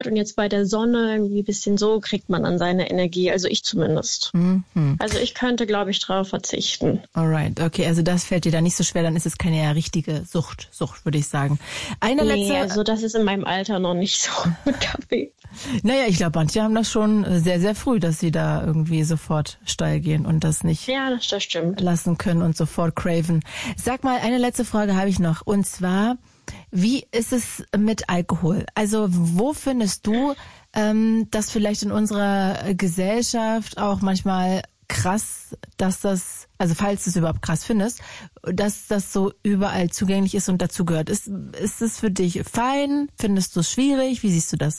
und jetzt bei der Sonne irgendwie ein bisschen so kriegt man dann seine Energie, also ich zumindest. Also ich könnte, glaube ich, drauf verzichten. Alright, okay, also das fällt dir da nicht so schwer, dann ist es keine richtige Sucht, würde ich sagen. Also das ist in meinem Alter noch nicht so mit Kaffee. Naja, ich glaube, manche haben das schon sehr, sehr früh, dass sie da irgendwie sofort steil gehen und das nicht das stimmt. lassen können und sofort craven. Sag mal, eine letzte Frage habe ich noch, und zwar, wie ist es mit Alkohol? Also wo findest du, dass vielleicht in unserer Gesellschaft auch manchmal krass, dass das, also falls du es überhaupt krass findest, dass das so überall zugänglich ist und dazugehört? Ist es für dich fein? Findest du es schwierig? Wie siehst du das?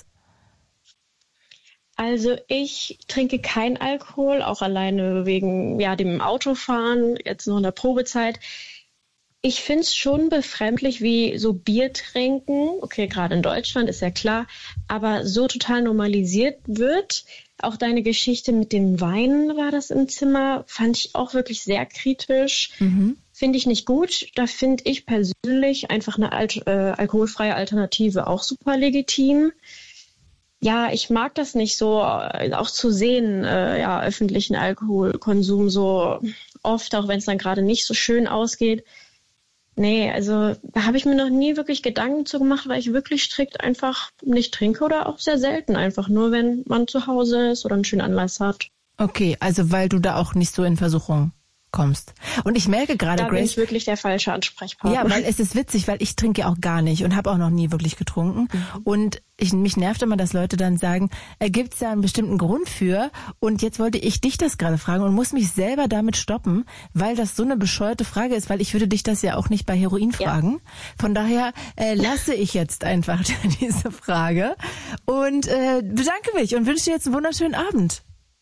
Also ich trinke kein Alkohol, auch alleine wegen dem Autofahren, jetzt noch in der Probezeit. Ich finde es schon befremdlich, wie so Bier trinken, okay, gerade in Deutschland ist ja klar, aber so total normalisiert wird. Auch deine Geschichte mit dem Wein war das im Zimmer, fand ich auch wirklich sehr kritisch. Finde ich nicht gut. Da finde ich persönlich einfach eine alkoholfreie Alternative auch super legitim. Ja, ich mag das nicht so, auch zu sehen, öffentlichen Alkoholkonsum so oft, auch wenn es dann gerade nicht so schön ausgeht. Nee, also da habe ich mir noch nie wirklich Gedanken zu gemacht, weil ich wirklich strikt einfach nicht trinke oder auch sehr selten einfach, nur wenn man zu Hause ist oder einen schönen Anlass hat. Okay, also weil du da auch nicht so in Versuchung kommst. Und ich merke gerade, Grace, bin ich wirklich der falsche Ansprechpartner. Ja, weil es ist witzig, weil ich trinke auch gar nicht und habe auch noch nie wirklich getrunken. Und mich nervt immer, dass Leute dann sagen, gibt es da einen bestimmten Grund für? Und jetzt wollte ich dich das gerade fragen und muss mich selber damit stoppen, weil das so eine bescheuerte Frage ist, weil ich würde dich das ja auch nicht bei Heroin fragen. Von daher lasse ich jetzt einfach diese Frage und bedanke mich und wünsche dir jetzt einen wunderschönen Abend.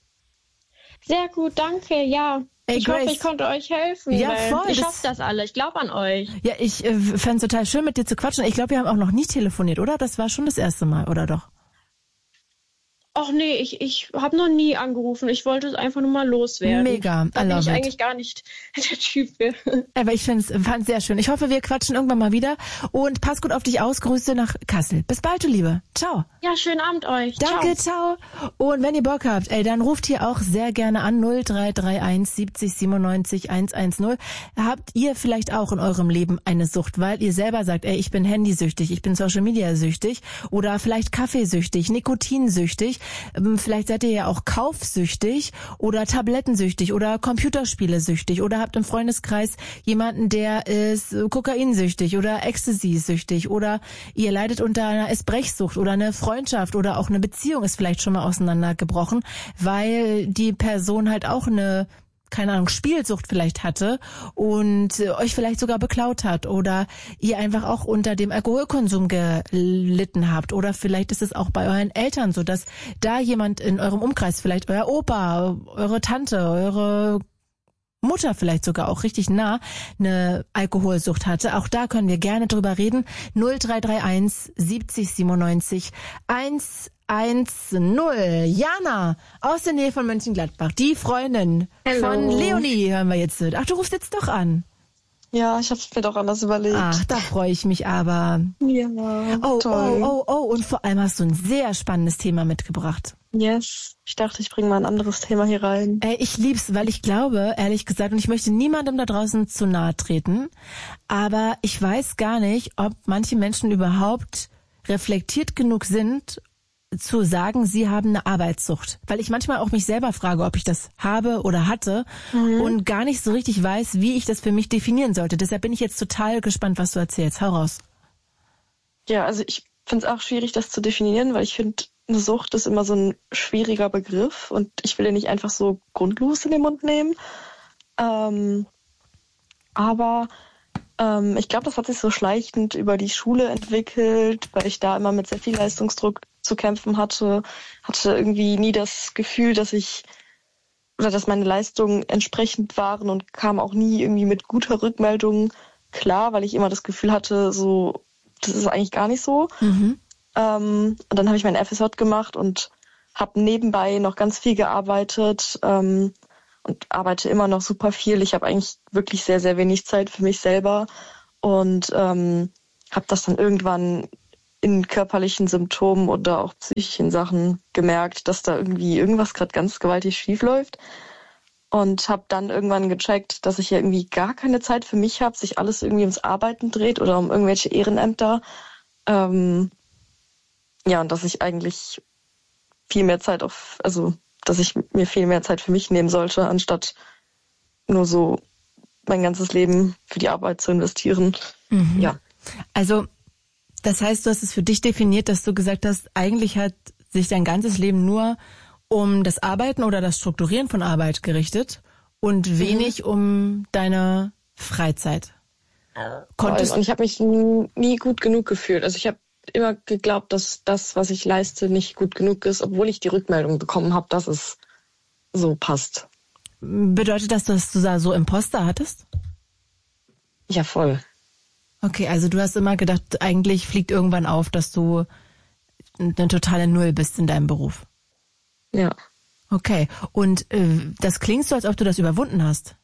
Sehr gut, danke, ja. Ich hoffe, ich konnte euch helfen. Ja, voll. Ich hoffe das alle. Ich glaube an euch. Ja, ich fände es total schön, mit dir zu quatschen. Ich glaube, wir haben auch noch nie telefoniert, oder? Das war schon das erste Mal, oder doch? Ach nee, ich habe noch nie angerufen. Ich wollte es einfach nur mal loswerden. Mega, da bin ich eigentlich gar nicht der Typ für. Aber ich fand es sehr schön. Ich hoffe, wir quatschen irgendwann mal wieder. Und pass gut auf dich aus. Grüße nach Kassel. Bis bald, du Liebe. Ciao. Ja, schönen Abend euch. Danke, ciao. Und wenn ihr Bock habt, dann ruft hier auch sehr gerne an 0331 70 97 110. Habt ihr vielleicht auch in eurem Leben eine Sucht, weil ihr selber sagt, ich bin handysüchtig, ich bin Social Media süchtig oder vielleicht Kaffeesüchtig, Nikotinsüchtig. Vielleicht seid ihr ja auch kaufsüchtig oder tablettensüchtig oder Computerspielesüchtig oder habt im Freundeskreis jemanden, der ist kokainsüchtig oder Ecstasy-süchtig oder ihr leidet unter einer Essbrechsucht oder eine Freundschaft oder auch eine Beziehung ist vielleicht schon mal auseinandergebrochen, weil die Person halt auch eine Spielsucht vielleicht hatte und euch vielleicht sogar beklaut hat oder ihr einfach auch unter dem Alkoholkonsum gelitten habt oder vielleicht ist es auch bei euren Eltern so, dass da jemand in eurem Umkreis, vielleicht euer Opa, eure Tante, eure Mutter vielleicht sogar auch richtig nah eine Alkoholsucht hatte. Auch da können wir gerne drüber reden. 0331 70 97 110. Jana aus der Nähe von Mönchengladbach, die Freundin von Leonie hören wir jetzt. Ach, du rufst jetzt doch an. Ja, ich hab's mir doch anders überlegt. Ach, da freue ich mich aber. Ja, toll. Und vor allem hast du ein sehr spannendes Thema mitgebracht. Yes. Ich dachte, ich bringe mal ein anderes Thema hier rein. Ich lieb's, weil ich glaube, ehrlich gesagt, und ich möchte niemandem da draußen zu nahe treten, aber ich weiß gar nicht, ob manche Menschen überhaupt reflektiert genug sind, zu sagen, sie haben eine Arbeitssucht. Weil ich manchmal auch mich selber frage, ob ich das habe oder hatte und gar nicht so richtig weiß, wie ich das für mich definieren sollte. Deshalb bin ich jetzt total gespannt, was du erzählst. Hau raus. Ja, also ich finde es auch schwierig, das zu definieren, weil ich finde, eine Sucht ist immer so ein schwieriger Begriff und ich will den nicht einfach so grundlos in den Mund nehmen. Aber ich glaube, das hat sich so schleichend über die Schule entwickelt, weil ich da immer mit sehr viel Leistungsdruck zu kämpfen hatte irgendwie nie das Gefühl, dass meine Leistungen entsprechend waren und kam auch nie irgendwie mit guter Rückmeldung klar, weil ich immer das Gefühl hatte, so, das ist eigentlich gar nicht so. Und dann habe ich mein FSJ gemacht und habe nebenbei noch ganz viel gearbeitet und arbeite immer noch super viel. Ich habe eigentlich wirklich sehr, sehr wenig Zeit für mich selber und habe das dann irgendwann in körperlichen Symptomen oder auch psychischen Sachen gemerkt, dass da irgendwie irgendwas gerade ganz gewaltig schief läuft. Und habe dann irgendwann gecheckt, dass ich ja irgendwie gar keine Zeit für mich habe, sich alles irgendwie ums Arbeiten dreht oder um irgendwelche Ehrenämter. Und dass ich eigentlich viel mehr Zeit dass ich mir viel mehr Zeit für mich nehmen sollte, anstatt nur so mein ganzes Leben für die Arbeit zu investieren. Mhm. Ja. Also, das heißt, du hast es für dich definiert, dass du gesagt hast, eigentlich hat sich dein ganzes Leben nur um das Arbeiten oder das Strukturieren von Arbeit gerichtet und wenig um deine Freizeit. Und ich habe mich nie gut genug gefühlt. Also ich habe immer geglaubt, dass das, was ich leiste, nicht gut genug ist, obwohl ich die Rückmeldung bekommen habe, dass es so passt. Bedeutet das, dass du da so Imposter hattest? Ja, voll. Okay, also du hast immer gedacht, eigentlich fliegt irgendwann auf, dass du eine totale Null bist in deinem Beruf. Ja. Okay, und das klingt so, als ob du das überwunden hast.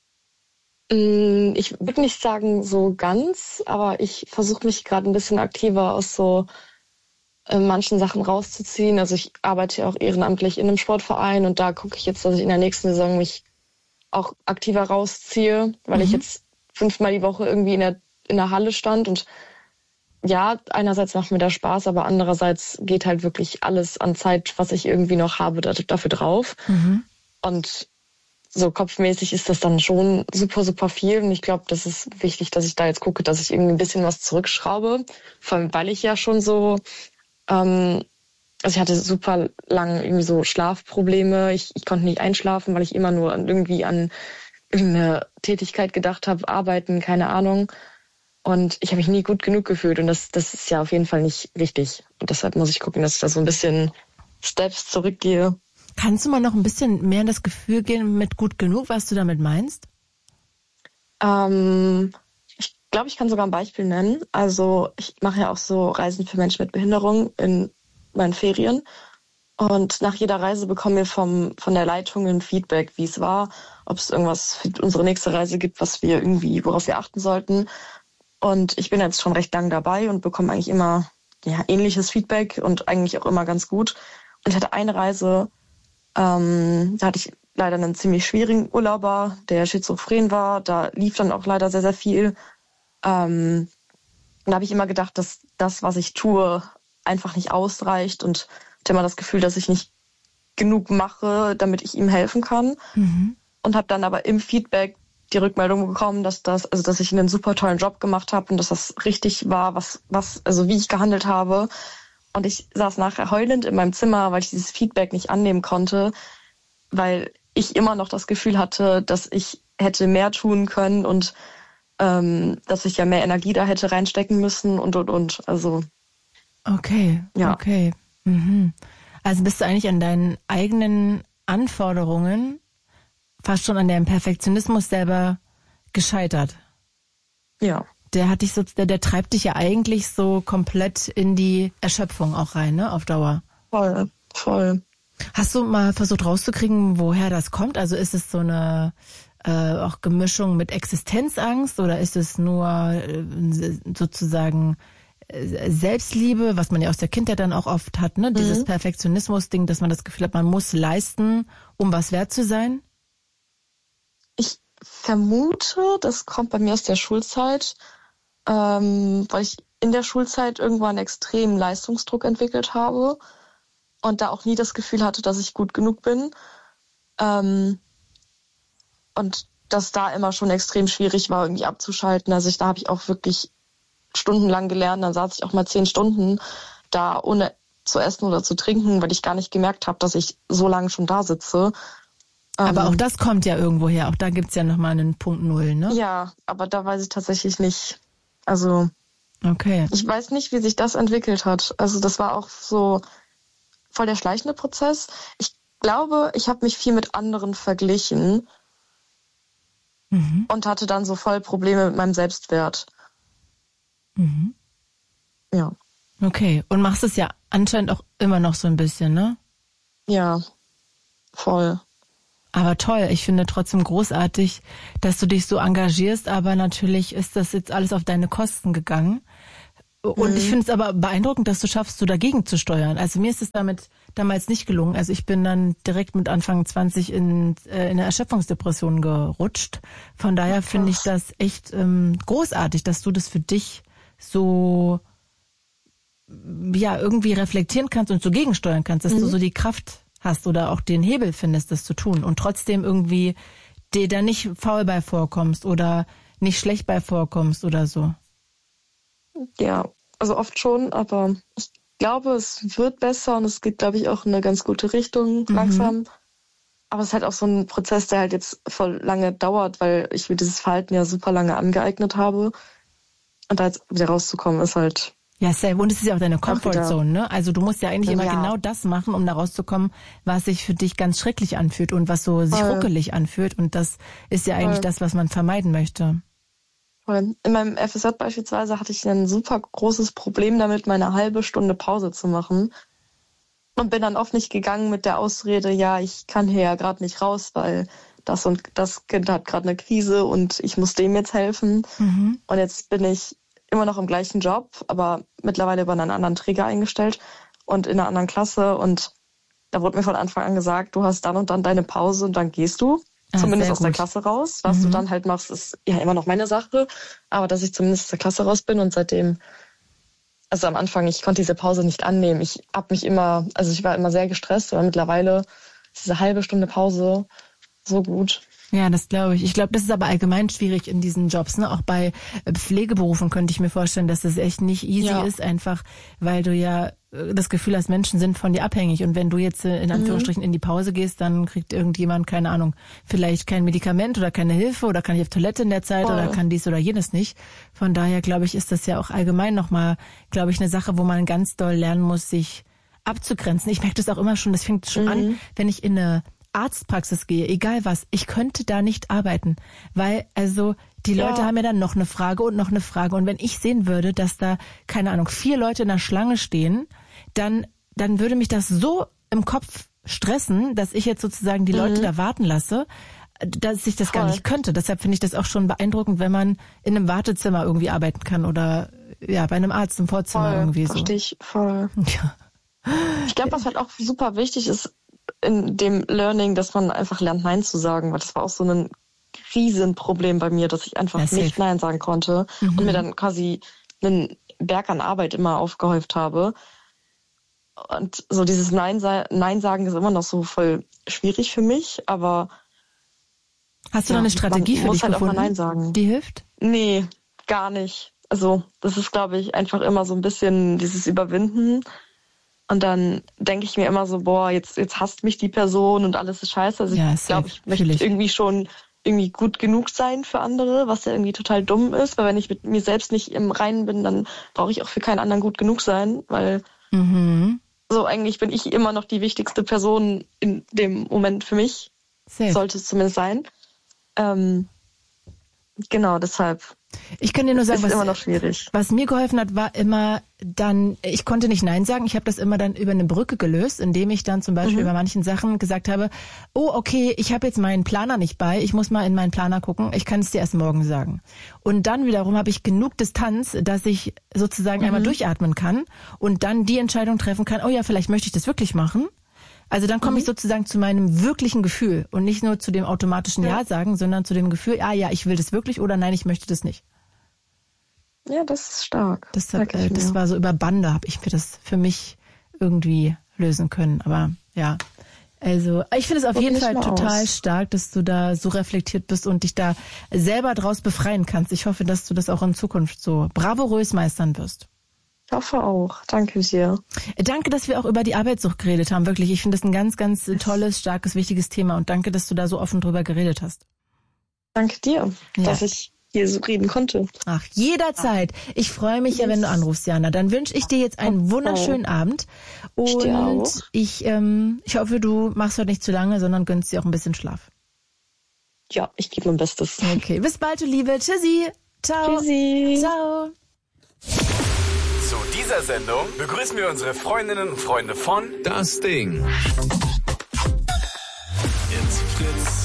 Ich würde nicht sagen so ganz, aber ich versuche mich gerade ein bisschen aktiver aus so manchen Sachen rauszuziehen. Also ich arbeite ja auch ehrenamtlich in einem Sportverein und da gucke ich jetzt, dass ich in der nächsten Saison mich auch aktiver rausziehe, weil ich jetzt 5-mal die Woche irgendwie in der Halle stand und ja, einerseits macht mir das Spaß, aber andererseits geht halt wirklich alles an Zeit, was ich irgendwie noch habe, dafür drauf. Und so kopfmäßig ist das dann schon super, super viel. Und ich glaube, das ist wichtig, dass ich da jetzt gucke, dass ich irgendwie ein bisschen was zurückschraube. Vor allem, weil ich ja schon so, also ich hatte super lang irgendwie so Schlafprobleme. Ich konnte nicht einschlafen, weil ich immer nur irgendwie an irgendeine Tätigkeit gedacht habe, arbeiten, keine Ahnung. Und ich habe mich nie gut genug gefühlt. Und das ist ja auf jeden Fall nicht richtig. Und deshalb muss ich gucken, dass ich da so ein bisschen Steps zurückgehe. Kannst du mal noch ein bisschen mehr in das Gefühl gehen mit gut genug, was du damit meinst? Ich glaube, ich kann sogar ein Beispiel nennen. Also ich mache ja auch so Reisen für Menschen mit Behinderung in meinen Ferien. Und nach jeder Reise bekommen wir von der Leitung ein Feedback, wie es war, ob es irgendwas für unsere nächste Reise gibt, worauf wir achten sollten. Und ich bin jetzt schon recht lang dabei und bekomme eigentlich immer ähnliches Feedback und eigentlich auch immer ganz gut. Und ich hatte eine Reise, da hatte ich leider einen ziemlich schwierigen Urlauber, der schizophren war. Da lief dann auch leider sehr, sehr viel. Da habe ich immer gedacht, dass das, was ich tue, einfach nicht ausreicht und hatte immer das Gefühl, dass ich nicht genug mache, damit ich ihm helfen kann. Und habe dann aber im Feedback die Rückmeldung bekommen, dass ich einen super tollen Job gemacht habe und dass das richtig war, wie ich gehandelt habe. Und ich saß nachher heulend in meinem Zimmer, weil ich dieses Feedback nicht annehmen konnte, weil ich immer noch das Gefühl hatte, dass ich hätte mehr tun können und dass ich ja mehr Energie da hätte reinstecken müssen und. Also. Okay, ja. Okay. Also bist du eigentlich an deinen eigenen Anforderungen, fast schon an deinem Perfektionismus selber gescheitert? Ja. Der treibt dich ja eigentlich so komplett in die Erschöpfung auch rein, ne, auf Dauer. Voll. Hast du mal versucht rauszukriegen, woher das kommt? Also ist es so eine auch Gemischung mit Existenzangst oder ist es nur sozusagen Selbstliebe, was man ja aus der Kindheit dann auch oft hat, ne? Dieses Perfektionismus-Ding, dass man das Gefühl hat, man muss leisten, um was wert zu sein? Ich vermute, das kommt bei mir aus der Schulzeit, weil ich in der Schulzeit irgendwann extremen Leistungsdruck entwickelt habe und da auch nie das Gefühl hatte, dass ich gut genug bin. Und das da immer schon extrem schwierig war, irgendwie abzuschalten. Also da habe ich auch wirklich stundenlang gelernt. Dann saß ich auch mal 10 Stunden da, ohne zu essen oder zu trinken, weil ich gar nicht gemerkt habe, dass ich so lange schon da sitze. Aber auch das kommt ja irgendwo her. Auch da gibt's ja nochmal einen Punkt Null, ne? Ja, aber da weiß ich tatsächlich nicht. Also, okay. Ich weiß nicht, wie sich das entwickelt hat. Also das war auch so voll der schleichende Prozess. Ich glaube, ich habe mich viel mit anderen verglichen und hatte dann so voll Probleme mit meinem Selbstwert. Ja. Okay, und machst es ja anscheinend auch immer noch so ein bisschen, ne? Ja, voll. Aber toll, ich finde trotzdem großartig, dass du dich so engagierst, aber natürlich ist das jetzt alles auf deine Kosten gegangen. Und ich finde es aber beeindruckend, dass du schaffst, so dagegen zu steuern. Also mir ist es damit damals nicht gelungen. Also ich bin dann direkt mit Anfang 20 in eine Erschöpfungsdepression gerutscht. Von daher finde ich das echt großartig, dass du das für dich so irgendwie reflektieren kannst und so gegensteuern kannst, dass du so die Kraft hast oder auch den Hebel findest, das zu tun und trotzdem irgendwie dir da nicht faul bei vorkommst oder nicht schlecht bei vorkommst oder so. Ja, also oft schon, aber ich glaube, es wird besser und es geht, glaube ich, auch in eine ganz gute Richtung langsam. Aber es ist halt auch so ein Prozess, der halt jetzt voll lange dauert, weil ich mir dieses Verhalten ja super lange angeeignet habe. Und da jetzt wieder rauszukommen, ist halt... Ja, safe. Und es ist ja auch deine Comfortzone, ne? Also du musst ja eigentlich immer genau das machen, um da rauszukommen, was sich für dich ganz schrecklich anfühlt und was so sich ruckelig anfühlt. Und das ist ja eigentlich das, was man vermeiden möchte. In meinem FSJ beispielsweise hatte ich ein super großes Problem damit, mal eine halbe Stunde Pause zu machen. Und bin dann oft nicht gegangen mit der Ausrede, ja, ich kann hier ja gerade nicht raus, weil das und das Kind hat gerade eine Krise und ich muss dem jetzt helfen. Und jetzt bin ich immer noch im gleichen Job, aber mittlerweile über einen anderen Träger eingestellt und in einer anderen Klasse. Und da wurde mir von Anfang an gesagt, du hast dann und dann deine Pause und dann gehst du. Zumindest aus der Klasse raus. Was du dann halt machst, ist ja immer noch meine Sache. Aber dass ich zumindest aus der Klasse raus bin und seitdem, also am Anfang, ich konnte diese Pause nicht annehmen. Ich war immer sehr gestresst, aber mittlerweile ist diese halbe Stunde Pause so gut. Ja, das glaube ich. Ich glaube, das ist aber allgemein schwierig in diesen Jobs, ne? Auch bei Pflegeberufen könnte ich mir vorstellen, dass das echt nicht easy ist, einfach weil du ja das Gefühl hast, Menschen sind von dir abhängig. Und wenn du jetzt in Anführungsstrichen in die Pause gehst, dann kriegt irgendjemand, keine Ahnung, vielleicht kein Medikament oder keine Hilfe oder kann nicht auf Toilette in der Zeit oder kann dies oder jenes nicht. Von daher, glaube ich, ist das ja auch allgemein nochmal, glaube ich, eine Sache, wo man ganz doll lernen muss, sich abzugrenzen. Ich merke das auch immer schon, das fängt schon an, wenn ich in eine Arztpraxis gehe, egal was, ich könnte da nicht arbeiten, weil also die Leute haben ja dann noch eine Frage und noch eine Frage und wenn ich sehen würde, dass da, keine Ahnung, 4 Leute in der Schlange stehen, dann würde mich das so im Kopf stressen, dass ich jetzt sozusagen die Leute da warten lasse, dass ich das gar nicht könnte. Deshalb finde ich das auch schon beeindruckend, wenn man in einem Wartezimmer irgendwie arbeiten kann oder ja, bei einem Arzt im Vorzimmer irgendwie so. Verstehe ich voll. Ja. Ich glaube, was halt auch super wichtig ist in dem Learning, dass man einfach lernt, Nein zu sagen, weil das war auch so ein Riesenproblem bei mir, dass ich einfach nicht Nein sagen konnte und mir dann quasi einen Berg an Arbeit immer aufgehäuft habe. Und so dieses Nein sagen ist immer noch so voll schwierig für mich, aber hast du noch eine Strategie für dich halt gefunden, auch mal Nein sagen. Die hilft? Nee, gar nicht. Also das ist, glaube ich, einfach immer so ein bisschen dieses Überwinden. Und dann denke ich mir immer so, boah, jetzt hasst mich die Person und alles ist scheiße. Also ich glaube, ich möchte irgendwie schon irgendwie gut genug sein für andere, was ja irgendwie total dumm ist. Weil wenn ich mit mir selbst nicht im Reinen bin, dann brauche ich auch für keinen anderen gut genug sein. Weil so eigentlich bin ich immer noch die wichtigste Person in dem Moment für mich. Sollte es zumindest sein. Genau, deshalb. Ich kann dir nur sagen, ist immer noch schwierig. Was mir geholfen hat, war immer dann, ich konnte nicht Nein sagen, ich habe das immer dann über eine Brücke gelöst, indem ich dann zum Beispiel bei manchen Sachen gesagt habe, oh okay, ich habe jetzt meinen Planer nicht bei, ich muss mal in meinen Planer gucken, ich kann es dir erst morgen sagen. Und dann wiederum habe ich genug Distanz, dass ich sozusagen einmal durchatmen kann und dann die Entscheidung treffen kann, oh ja, vielleicht möchte ich das wirklich machen. Also dann komme ich sozusagen zu meinem wirklichen Gefühl und nicht nur zu dem automatischen Ja sagen, sondern zu dem Gefühl, ja, ich will das wirklich oder nein, ich möchte das nicht. Ja, das ist stark. Das war so über Bande, habe ich mir das für mich irgendwie lösen können. Aber ja, also ich finde es auf jeden Fall total stark, dass du da so reflektiert bist und dich da selber draus befreien kannst. Ich hoffe, dass du das auch in Zukunft so bravourös meistern wirst. Ich hoffe auch. Danke dir. Danke, dass wir auch über die Arbeitssucht geredet haben. Wirklich, ich finde das ein ganz, ganz tolles, starkes, wichtiges Thema. Und danke, dass du da so offen drüber geredet hast. Danke dir, dass ich hier so reden konnte. Ach, jederzeit. Ich freue mich ja, wenn du anrufst, Jana. Dann wünsche ich dir jetzt einen wunderschönen Abend. Und ich hoffe, du machst heute nicht zu lange, sondern gönnst dir auch ein bisschen Schlaf. Ja, ich gebe mein Bestes. Okay, bis bald, du Liebe. Tschüssi. Ciao. Tschüssi. Ciao. Zu dieser Sendung begrüßen wir unsere Freundinnen und Freunde von Das Ding. Jetzt Fritz.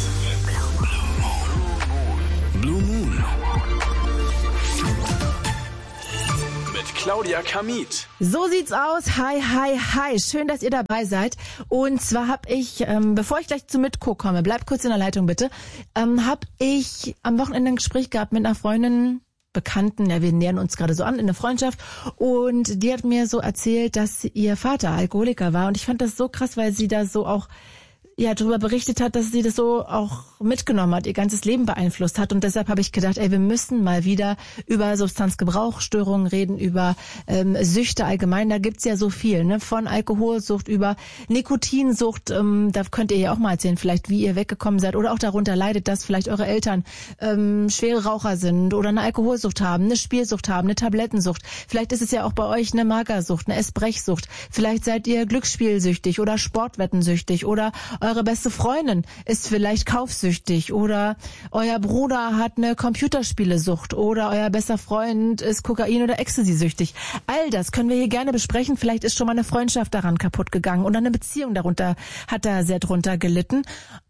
Blue Moon. Mit Claudia Kamit. So sieht's aus. Hi, hi, hi. Schön, dass ihr dabei seid. Und zwar habe ich, bevor ich gleich zu Mitko komme, bleibt kurz in der Leitung bitte, habe ich am Wochenende ein Gespräch gehabt mit einer Freundin, Bekannten, ja, wir nähern uns gerade so an in der Freundschaft, und die hat mir so erzählt, dass ihr Vater Alkoholiker war, und ich fand das so krass, weil sie da so auch darüber berichtet hat, dass sie das so auch mitgenommen hat, ihr ganzes Leben beeinflusst hat. Und deshalb habe ich gedacht, wir müssen mal wieder über Substanzgebrauchsstörungen reden, über Süchte allgemein. Da gibt's ja so viel, ne? Von Alkoholsucht über Nikotinsucht. Da könnt ihr ja auch mal erzählen, vielleicht wie ihr weggekommen seid oder auch darunter leidet, dass vielleicht eure Eltern schwere Raucher sind oder eine Alkoholsucht haben, eine Spielsucht haben, eine Tablettensucht. Vielleicht ist es ja auch bei euch eine Magersucht, eine Essbrechsucht. Vielleicht seid ihr glücksspielsüchtig oder sportwettensüchtig oder eure beste Freundin ist vielleicht kaufsüchtig oder euer Bruder hat eine Computerspielesucht oder euer bester Freund ist Kokain- oder Ecstasy-süchtig. All das können wir hier gerne besprechen. Vielleicht ist schon mal eine Freundschaft daran kaputt gegangen oder eine Beziehung darunter hat da sehr drunter gelitten.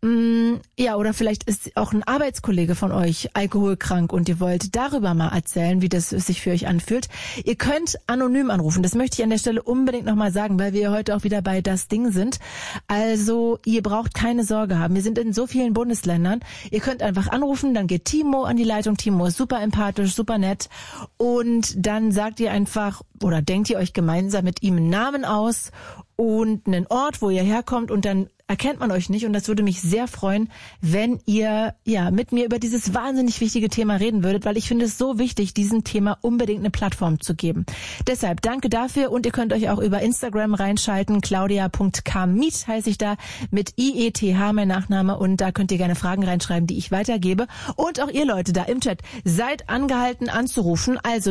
Oder vielleicht ist auch ein Arbeitskollege von euch alkoholkrank und ihr wollt darüber mal erzählen, wie das sich für euch anfühlt. Ihr könnt anonym anrufen. Das möchte ich an der Stelle unbedingt nochmal sagen, weil wir heute auch wieder bei Das Ding sind. Also ihr braucht keine Sorge haben. Wir sind in so vielen Bundesländern. Ihr könnt einfach anrufen, dann geht Timo an die Leitung. Timo ist super empathisch, super nett. Und dann sagt ihr einfach oder denkt ihr euch gemeinsam mit ihm einen Namen aus und einen Ort, wo ihr herkommt, und dann erkennt man euch nicht, und das würde mich sehr freuen, wenn ihr mit mir über dieses wahnsinnig wichtige Thema reden würdet, weil ich finde es so wichtig, diesem Thema unbedingt eine Plattform zu geben. Deshalb danke dafür, und ihr könnt euch auch über Instagram reinschalten, claudia.kamit heiße ich da, mit IETH mein Nachname, und da könnt ihr gerne Fragen reinschreiben, die ich weitergebe. Und auch ihr Leute da im Chat, seid angehalten anzurufen, also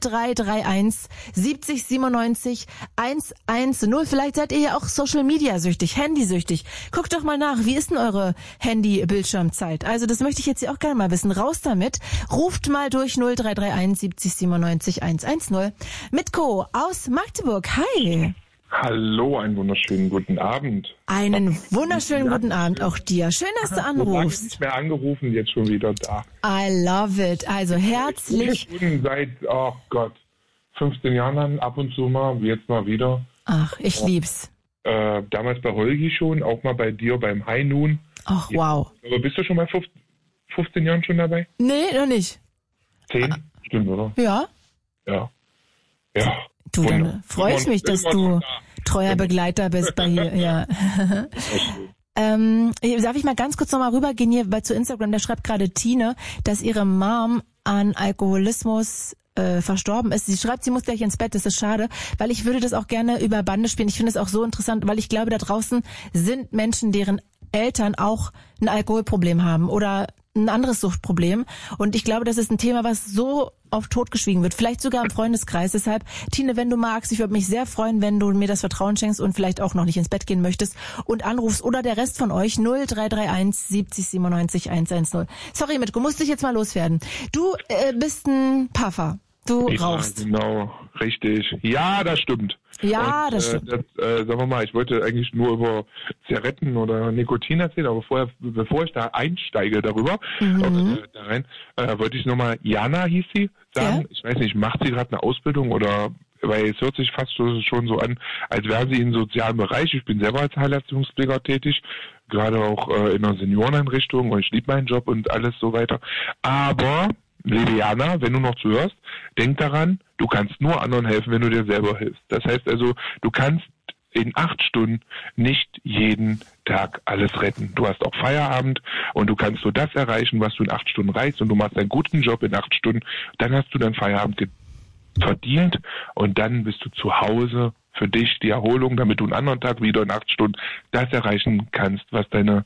0331 70 97 110. Vielleicht seid ihr ja auch Social Media süchtig, Handysüchtig. Guckt doch mal nach, wie ist denn eure Handy-Bildschirmzeit? Also das möchte ich jetzt hier auch gerne mal wissen. Raus damit. Ruft mal durch 0331 70 97 110. Mitko aus Magdeburg. Hi. Hallo, einen wunderschönen guten Abend. Einen wunderschönen guten Abend auch dir. Schön, dass du anrufst. Nicht mehr angerufen, jetzt schon wieder da. I love it. Also herzlich. Ich bin seit, 15 Jahren an, ab und zu mal, jetzt mal wieder. Ach, ich lieb's. Damals bei Holgi schon, auch mal bei dir beim High Noon. Ach, wow. Aber bist du schon bei 15 Jahren schon dabei? Nee, noch nicht. 10? Stimmt, oder? Ja. Ja. Du, dann freue ich mich, dass du treuer Begleiter bist bei hier. Ja. Darf ich mal ganz kurz nochmal rübergehen hier zu Instagram? Da schreibt gerade Tine, dass ihre Mom an Alkoholismus verstorben ist. Sie schreibt, sie muss gleich ins Bett, das ist schade, weil ich würde das auch gerne über Bande spielen. Ich finde es auch so interessant, weil ich glaube, da draußen sind Menschen, deren Eltern auch ein Alkoholproblem haben oder ein anderes Suchtproblem. Und ich glaube, das ist ein Thema, was so oft totgeschwiegen wird. Vielleicht sogar im Freundeskreis. Deshalb, Tine, wenn du magst, ich würde mich sehr freuen, wenn du mir das Vertrauen schenkst und vielleicht auch noch nicht ins Bett gehen möchtest und anrufst. Oder der Rest von euch 0331 70 97 110. Sorry, Mitko, musste ich jetzt mal loswerden. Du bist ein Puffer. Du rauchst. Ja, genau, richtig. Ja, das stimmt. Ja, und, das stimmt. Sagen wir mal, ich wollte eigentlich nur über Zigaretten oder Nikotin erzählen, aber bevor ich da einsteige darüber, da rein, wollte ich nochmal, Jana hieß sie, sagen. Ja? Ich weiß nicht, macht sie gerade eine Ausbildung oder, weil es hört sich fast schon so an, als wäre sie im sozialen Bereich. Ich bin selber als Heilleistungspfleger tätig, gerade auch in einer Senioreneinrichtung, und ich liebe meinen Job und alles so weiter. Aber liebe Jana, wenn du noch zuhörst, denk daran, du kannst nur anderen helfen, wenn du dir selber hilfst. Das heißt also, du kannst in 8 Stunden nicht jeden Tag alles retten. Du hast auch Feierabend und du kannst nur das erreichen, was du in 8 Stunden reichst, und du machst einen guten Job in 8 Stunden, dann hast du deinen Feierabend verdient und dann bist du zu Hause für dich, die Erholung, damit du einen anderen Tag wieder in 8 Stunden das erreichen kannst, was deine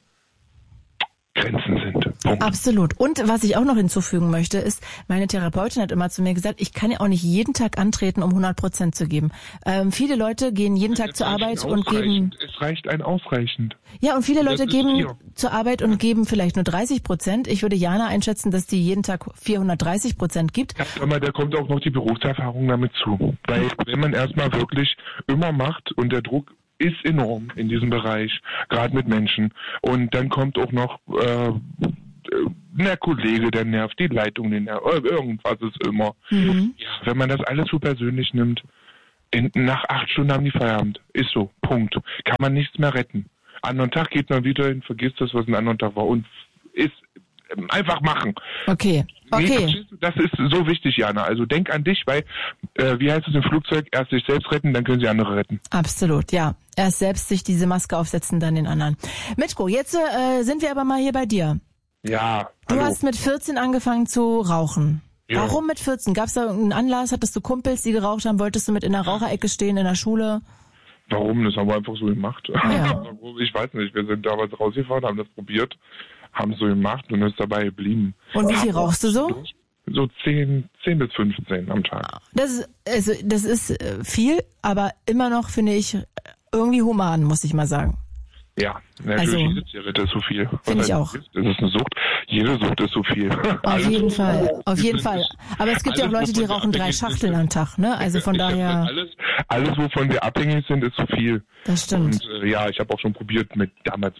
Grenzen sind. Punkt. Absolut. Und was ich auch noch hinzufügen möchte, ist, meine Therapeutin hat immer zu mir gesagt, ich kann ja auch nicht jeden Tag antreten, um 100% zu geben. Viele Leute gehen jeden Tag zur Arbeit und geben... Es reicht ein ausreichend. Ja, und viele Leute geben zur Arbeit und geben vielleicht nur 30%. Ich würde Jana einschätzen, dass die jeden Tag 430% gibt. Ja, aber da kommt auch noch die Berufserfahrung damit zu. Weil wenn man erstmal wirklich immer macht und der Druck ist enorm in diesem Bereich, gerade mit Menschen. Und dann kommt auch noch der Kollege, der nervt, die Leitung, die nervt, irgendwas ist immer. Ja, wenn man das alles so persönlich nimmt, nach 8 Stunden haben die Feierabend. Ist so, Punkt. Kann man nichts mehr retten. Anderen Tag geht man wieder hin, vergisst das, was ein anderen Tag war und ist einfach machen. Okay. Nee, das ist so wichtig, Jana. Also denk an dich, weil, wie heißt es im Flugzeug, erst sich selbst retten, dann können sie andere retten. Absolut, ja. Erst selbst sich diese Maske aufsetzen, dann den anderen. Mitko, jetzt sind wir aber mal hier bei dir. Ja, Du hast mit 14 angefangen zu rauchen. Ja. Warum mit 14? Gab es da irgendeinen Anlass? Hattest du Kumpels, die geraucht haben? Wolltest du mit in der Raucherecke stehen in der Schule? Warum? Das haben wir einfach so gemacht. Ja. Ich weiß nicht, wir sind damals rausgefahren, haben das probiert, haben es so gemacht und ist dabei geblieben. Und wie viel rauchst du so? So 10 bis 15 am Tag. Das ist viel, aber immer noch, finde ich, irgendwie human, muss ich mal sagen. Ja, natürlich, jede Zigarette ist so viel. Finde ich auch. Das ist eine Sucht. Jede Sucht ist so viel. Auf jeden Fall. Aber es gibt ja auch Leute, die rauchen 3 Schachteln am Tag, ne? Also von daher... Alles, wovon wir abhängig sind, ist zu viel. Das stimmt. Und ja, ich habe auch schon probiert wir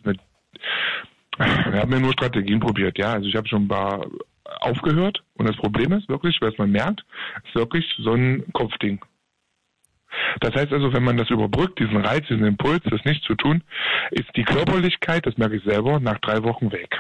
haben ja nur Strategien probiert, ja. Also ich habe schon ein paar aufgehört und das Problem ist wirklich, was man merkt, ist wirklich so ein Kopfding. Das heißt also, wenn man das überbrückt, diesen Reiz, diesen Impuls, das nicht zu tun, ist die Körperlichkeit, das merke ich selber, nach 3 Wochen weg.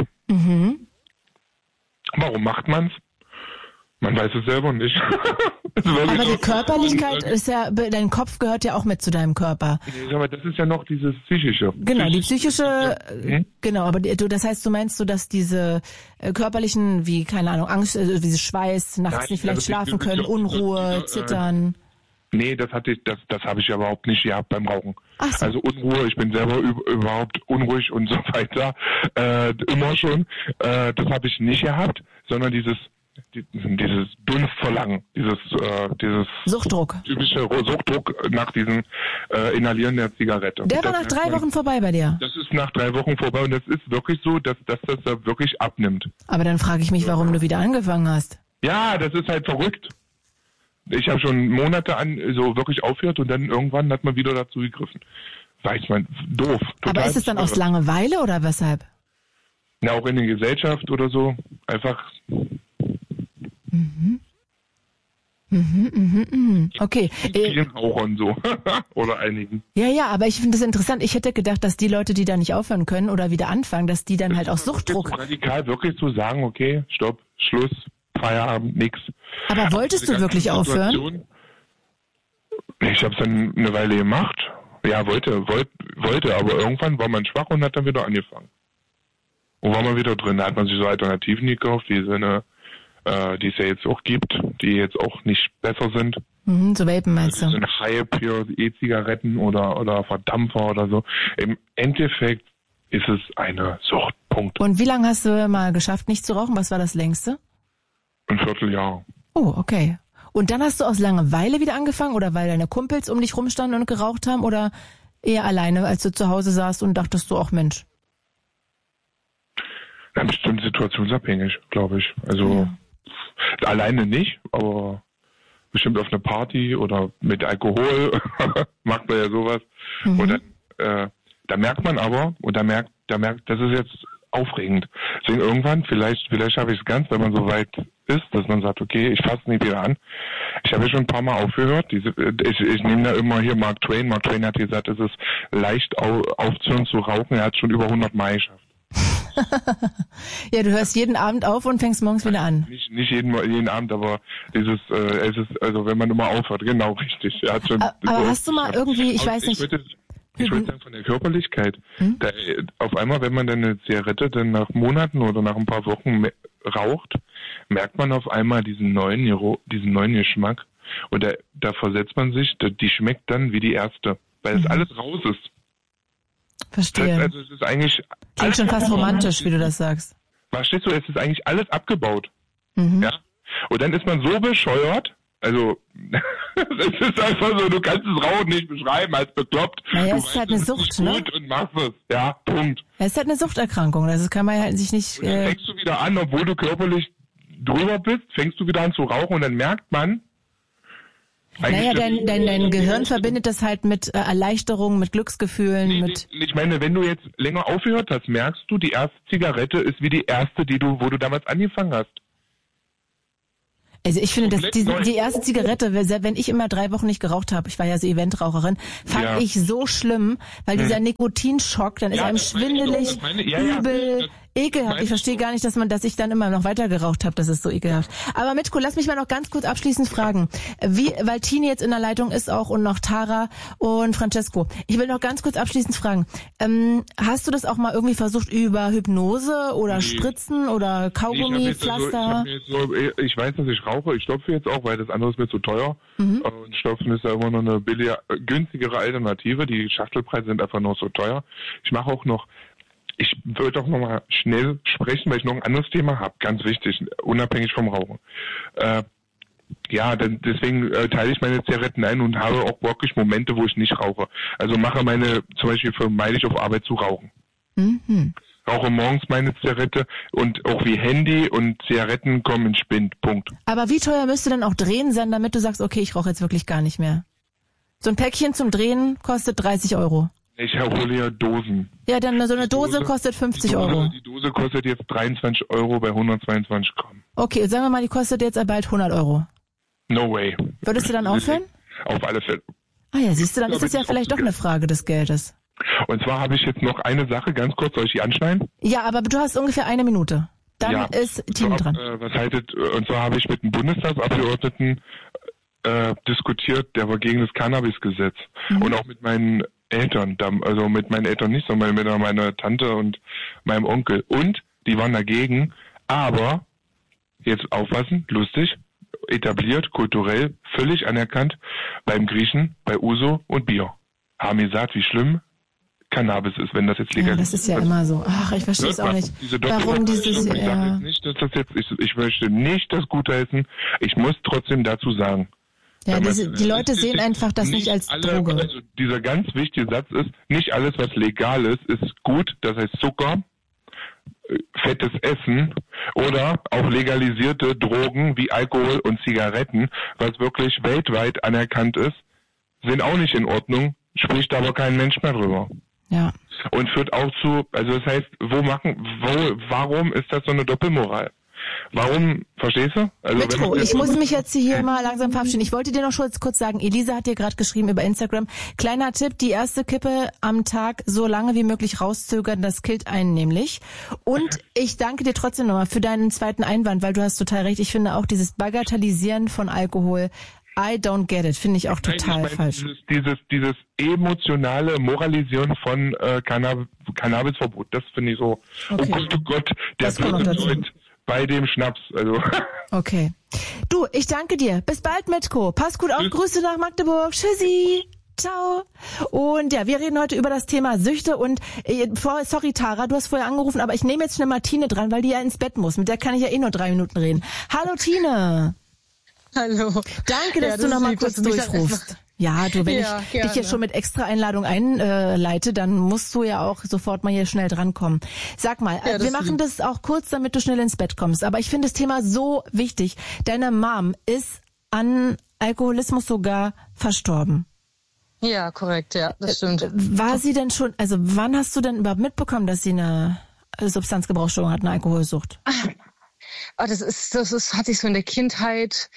Warum macht man's? Man weiß es selber nicht. Aber die Körperlichkeit ist ja, dein Kopf gehört ja auch mit zu deinem Körper. Aber das ist ja noch dieses Psychische. Genau, die psychische, genau, aber das heißt, du meinst so, dass diese körperlichen, wie, keine Ahnung, Angst, wie Schweiß, nachts nicht vielleicht schlafen können, Unruhe, Zittern. Nee, das habe ich ja überhaupt nicht gehabt beim Rauchen. Ach so. Also Unruhe, ich bin selber überhaupt unruhig und so weiter, immer schon. Das habe ich nicht gehabt, sondern dieses Dunstverlangen, dieses Suchtdruck. Typische Suchtdruck nach diesem Inhalieren der Zigarette. Der war nach 3 Wochen vorbei bei dir? Das ist nach 3 Wochen vorbei und das ist wirklich so, dass das da wirklich abnimmt. Aber dann frage ich mich, warum du wieder angefangen hast. Ja, das ist halt verrückt. Ich habe schon Monate so wirklich aufgehört und dann irgendwann hat man wieder dazu gegriffen. Weiß man, doof. Aber ist es dann aus Langeweile oder weshalb? Na, auch in der Gesellschaft oder so. Einfach... Okay. Vielen Rauchern so. Oder einigen. Ja, aber ich finde das interessant. Ich hätte gedacht, dass die Leute, die da nicht aufhören können oder wieder anfangen, dass die dann halt auch Suchtdruck... Radikal wirklich zu sagen, okay, stopp, Schluss, Feierabend, nix. Aber wolltest du wirklich aufhören? Ich habe es dann eine Weile gemacht. Ja, wollte, aber irgendwann war man schwach und hat dann wieder angefangen. Und war man wieder drin. Da hat man sich so Alternativen gekauft, die es ja jetzt auch gibt, die jetzt auch nicht besser sind. So Vapen meinst du? So ein Hype hier, E-Zigaretten oder Verdampfer oder so. Im Endeffekt ist es eine Sucht. Punkt. Und wie lange hast du mal geschafft, nicht zu rauchen? Was war das längste? Ein Vierteljahr. Oh, okay. Und dann hast du aus Langeweile wieder angefangen oder weil deine Kumpels um dich rumstanden und geraucht haben oder eher alleine, als du zu Hause saßt und dachtest du, ach Mensch? Na, bestimmt situationsabhängig, glaube ich. Also alleine nicht, aber bestimmt auf eine Party oder mit Alkohol macht man ja sowas. Und dann, da merkt man aber, das ist jetzt aufregend. Deswegen irgendwann, vielleicht schaffe ich es ganz, wenn man so weit ist, dass man sagt, okay, ich fasse nicht wieder an. Ich habe ja schon ein paar Mal aufgehört. Ich nehme da immer hier Mark Twain. Mark Twain hat gesagt, es ist leicht aufzuhören zu rauchen. Er hat schon über 100 Mal geschafft. Ja, du hörst jeden Abend auf und fängst morgens wieder an. Nicht jeden Abend, aber es ist, also wenn man immer aufhört, genau richtig. Er hat schon aber hast du mal irgendwie, ich weiß nicht... Ich würde sagen, von der Körperlichkeit. Da, auf einmal, wenn man dann eine Zigarette dann nach Monaten oder nach ein paar Wochen raucht, merkt man auf einmal diesen neuen Geschmack. Und da versetzt man sich, die schmeckt dann wie die erste, weil es alles raus ist. Verstehe. Das heißt, also es ist eigentlich... Klingt schon fast romantisch, wie du das sagst. Verstehst du, es ist eigentlich alles abgebaut. Ja? Und dann ist man so bescheuert, also, es ist einfach so, du kannst das Rauchen nicht beschreiben als bekloppt. Naja, du es ist halt eine Sucht, ne? Und machst es. Ja, Punkt. Es ist halt eine Suchterkrankung, das kann man halt sich nicht... Und dann fängst du wieder an, obwohl du körperlich drüber bist, fängst du wieder an zu rauchen und dann merkt man, Naja, dein Gehirn verbindet das halt mit Erleichterung, mit Glücksgefühlen, Ich meine, wenn du jetzt länger aufgehört hast, merkst du, die erste Zigarette ist wie die erste, wo du damals angefangen hast. Also ich finde, die erste Zigarette, wenn ich immer 3 Wochen nicht geraucht habe, ich war ja so Eventraucherin, fand ich so schlimm, weil dieser Nikotinschock, dann ist einem schwindelig, übel, ekelhaft. Ich verstehe gar nicht, dass ich dann immer noch weiter geraucht habe. Das ist so ekelhaft. Aber Mitko, lass mich mal noch ganz kurz abschließend fragen. Weil Tini jetzt in der Leitung ist auch und noch Tara und Francesco. Ich will noch ganz kurz abschließend fragen. Hast du das auch mal irgendwie versucht über Hypnose oder Spritzen oder Kaugummi, Pflaster? Ich weiß, dass ich rauche. Ich stopfe jetzt auch, weil das andere ist mir zu teuer. Und Stopfen ist ja immer noch eine günstigere Alternative. Die Schachtelpreise sind einfach noch so teuer. Ich mache auch noch. Ich würde auch nochmal schnell sprechen, weil ich noch ein anderes Thema habe, ganz wichtig, unabhängig vom Rauchen. Deswegen teile ich meine Zigaretten ein und habe auch wirklich Momente, wo ich nicht rauche. Also zum Beispiel vermeide ich auf Arbeit zu rauchen. Rauche morgens meine Zigarette und auch wie Handy und Zigaretten kommen in Spind, Punkt. Aber wie teuer müsste denn auch Drehen sein, damit du sagst, okay, ich rauche jetzt wirklich gar nicht mehr? So ein Päckchen zum Drehen kostet 30 €. Ich hole ja Dosen. Ja, dann so eine Dose kostet 50 €. Die Dose kostet jetzt 23 € bei 122 Gramm. Okay, sagen wir mal, die kostet jetzt bald 100 €. No way. Würdest du dann aufhören? Auf alle Fälle. Ah ja, siehst du, dann ist es ja vielleicht doch eine Frage des Geldes. Und zwar habe ich jetzt noch eine Sache, ganz kurz, soll ich die anschneiden? Ja, aber du hast ungefähr 1 Minute. Dann ist Tini dran. Und zwar habe ich mit einem Bundestagsabgeordneten diskutiert, der war gegen das Cannabisgesetz. Und auch mit meinen Eltern, also mit meinen Eltern nicht, sondern mit meiner Tante und meinem Onkel. Und die waren dagegen, aber, jetzt aufpassen, lustig, etabliert, kulturell, völlig anerkannt beim Griechen, bei Uso und Bier. Haben gesagt, wie schlimm Cannabis ist, wenn das jetzt legal ist. Ja, das ist ja immer so. Ach, ich verstehe es auch nicht. Warum dieses... Ich möchte nicht das gutheißen, ich muss trotzdem dazu sagen. Ja, die Leute sehen einfach das nicht als Droge. Also dieser ganz wichtige Satz ist, nicht alles, was legal ist gut. Das heißt Zucker, fettes Essen oder auch legalisierte Drogen wie Alkohol und Zigaretten, was wirklich weltweit anerkannt ist, sind auch nicht in Ordnung, spricht aber kein Mensch mehr drüber. Ja. Und führt auch also das heißt, warum ist das so eine Doppelmoral? Warum, verstehst du? Also Mitko, ich muss mich jetzt hier mal langsam verabschieden. Ich wollte dir noch kurz sagen, Elisa hat dir gerade geschrieben über Instagram, kleiner Tipp, die erste Kippe am Tag so lange wie möglich rauszögern, das killt einen nämlich. Und ich danke dir trotzdem nochmal für deinen zweiten Einwand, weil du hast total recht. Ich finde auch dieses Bagatellisieren von Alkohol, I don't get it, finde ich auch total falsch. Dieses emotionale Moralisieren von Cannabisverbot, das finde ich so, okay. Oh Gott, der Leute bei dem Schnaps, also. Okay. Du, ich danke dir. Bis bald, Mitko. Pass gut auf. Grüße nach Magdeburg. Tschüssi. Ciao. Und ja, wir reden heute über das Thema Süchte und sorry Tara, du hast vorher angerufen, aber ich nehme jetzt schnell mal Tine dran, weil die ja ins Bett muss. Mit der kann ich ja nur 3 Minuten reden. Hallo Tine. Hallo. Danke, dass du noch mal kurz durchrufst. Ja, du, wenn ich dich jetzt schon mit extra Einladung einleite, dann musst du ja auch sofort mal hier schnell drankommen. Sag mal, wir machen das auch kurz, damit du schnell ins Bett kommst. Aber ich finde das Thema so wichtig. Deine Mom ist an Alkoholismus sogar verstorben. Ja, korrekt, ja, das stimmt. War sie denn schon, also wann hast du denn überhaupt mitbekommen, dass sie eine Substanzgebrauchsstörung hat, eine Alkoholsucht? Das hat sich so in der Kindheit...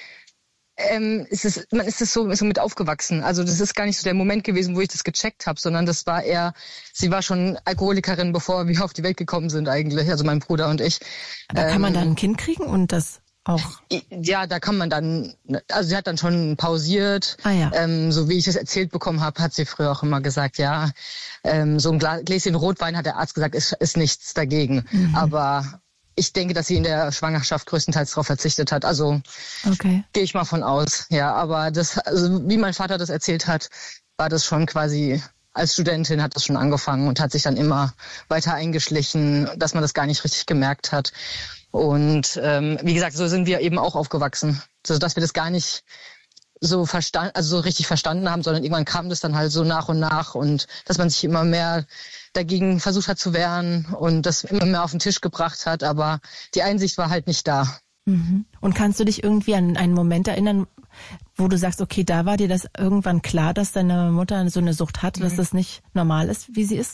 man ist es so mit aufgewachsen. Also das ist gar nicht so der Moment gewesen, wo ich das gecheckt habe, sondern das war eher, sie war schon Alkoholikerin, bevor wir auf die Welt gekommen sind eigentlich, also mein Bruder und ich. Da kann man dann ein Kind kriegen und das auch? Ja, da kann man dann, also sie hat dann schon pausiert. Ah, ja. So wie ich es erzählt bekommen habe, hat sie früher auch immer gesagt, ja, so ein Gläschen Rotwein, hat der Arzt gesagt, ist nichts dagegen. Mhm. Aber ich denke, dass sie in der Schwangerschaft größtenteils darauf verzichtet hat. Also gehe ich mal von aus. Ja, aber also wie mein Vater das erzählt hat, war das schon quasi, als Studentin hat das schon angefangen und hat sich dann immer weiter eingeschlichen, dass man das gar nicht richtig gemerkt hat. Und wie gesagt, so sind wir eben auch aufgewachsen, so dass wir das gar nicht so richtig verstanden haben, sondern irgendwann kam das dann halt so nach und nach und dass man sich immer mehr dagegen versucht hat zu wehren und das immer mehr auf den Tisch gebracht hat, aber die Einsicht war halt nicht da. Mhm. Und kannst du dich irgendwie an einen Moment erinnern, wo du sagst, okay, da war dir das irgendwann klar, dass deine Mutter so eine Sucht hat, dass das nicht normal ist, wie sie ist?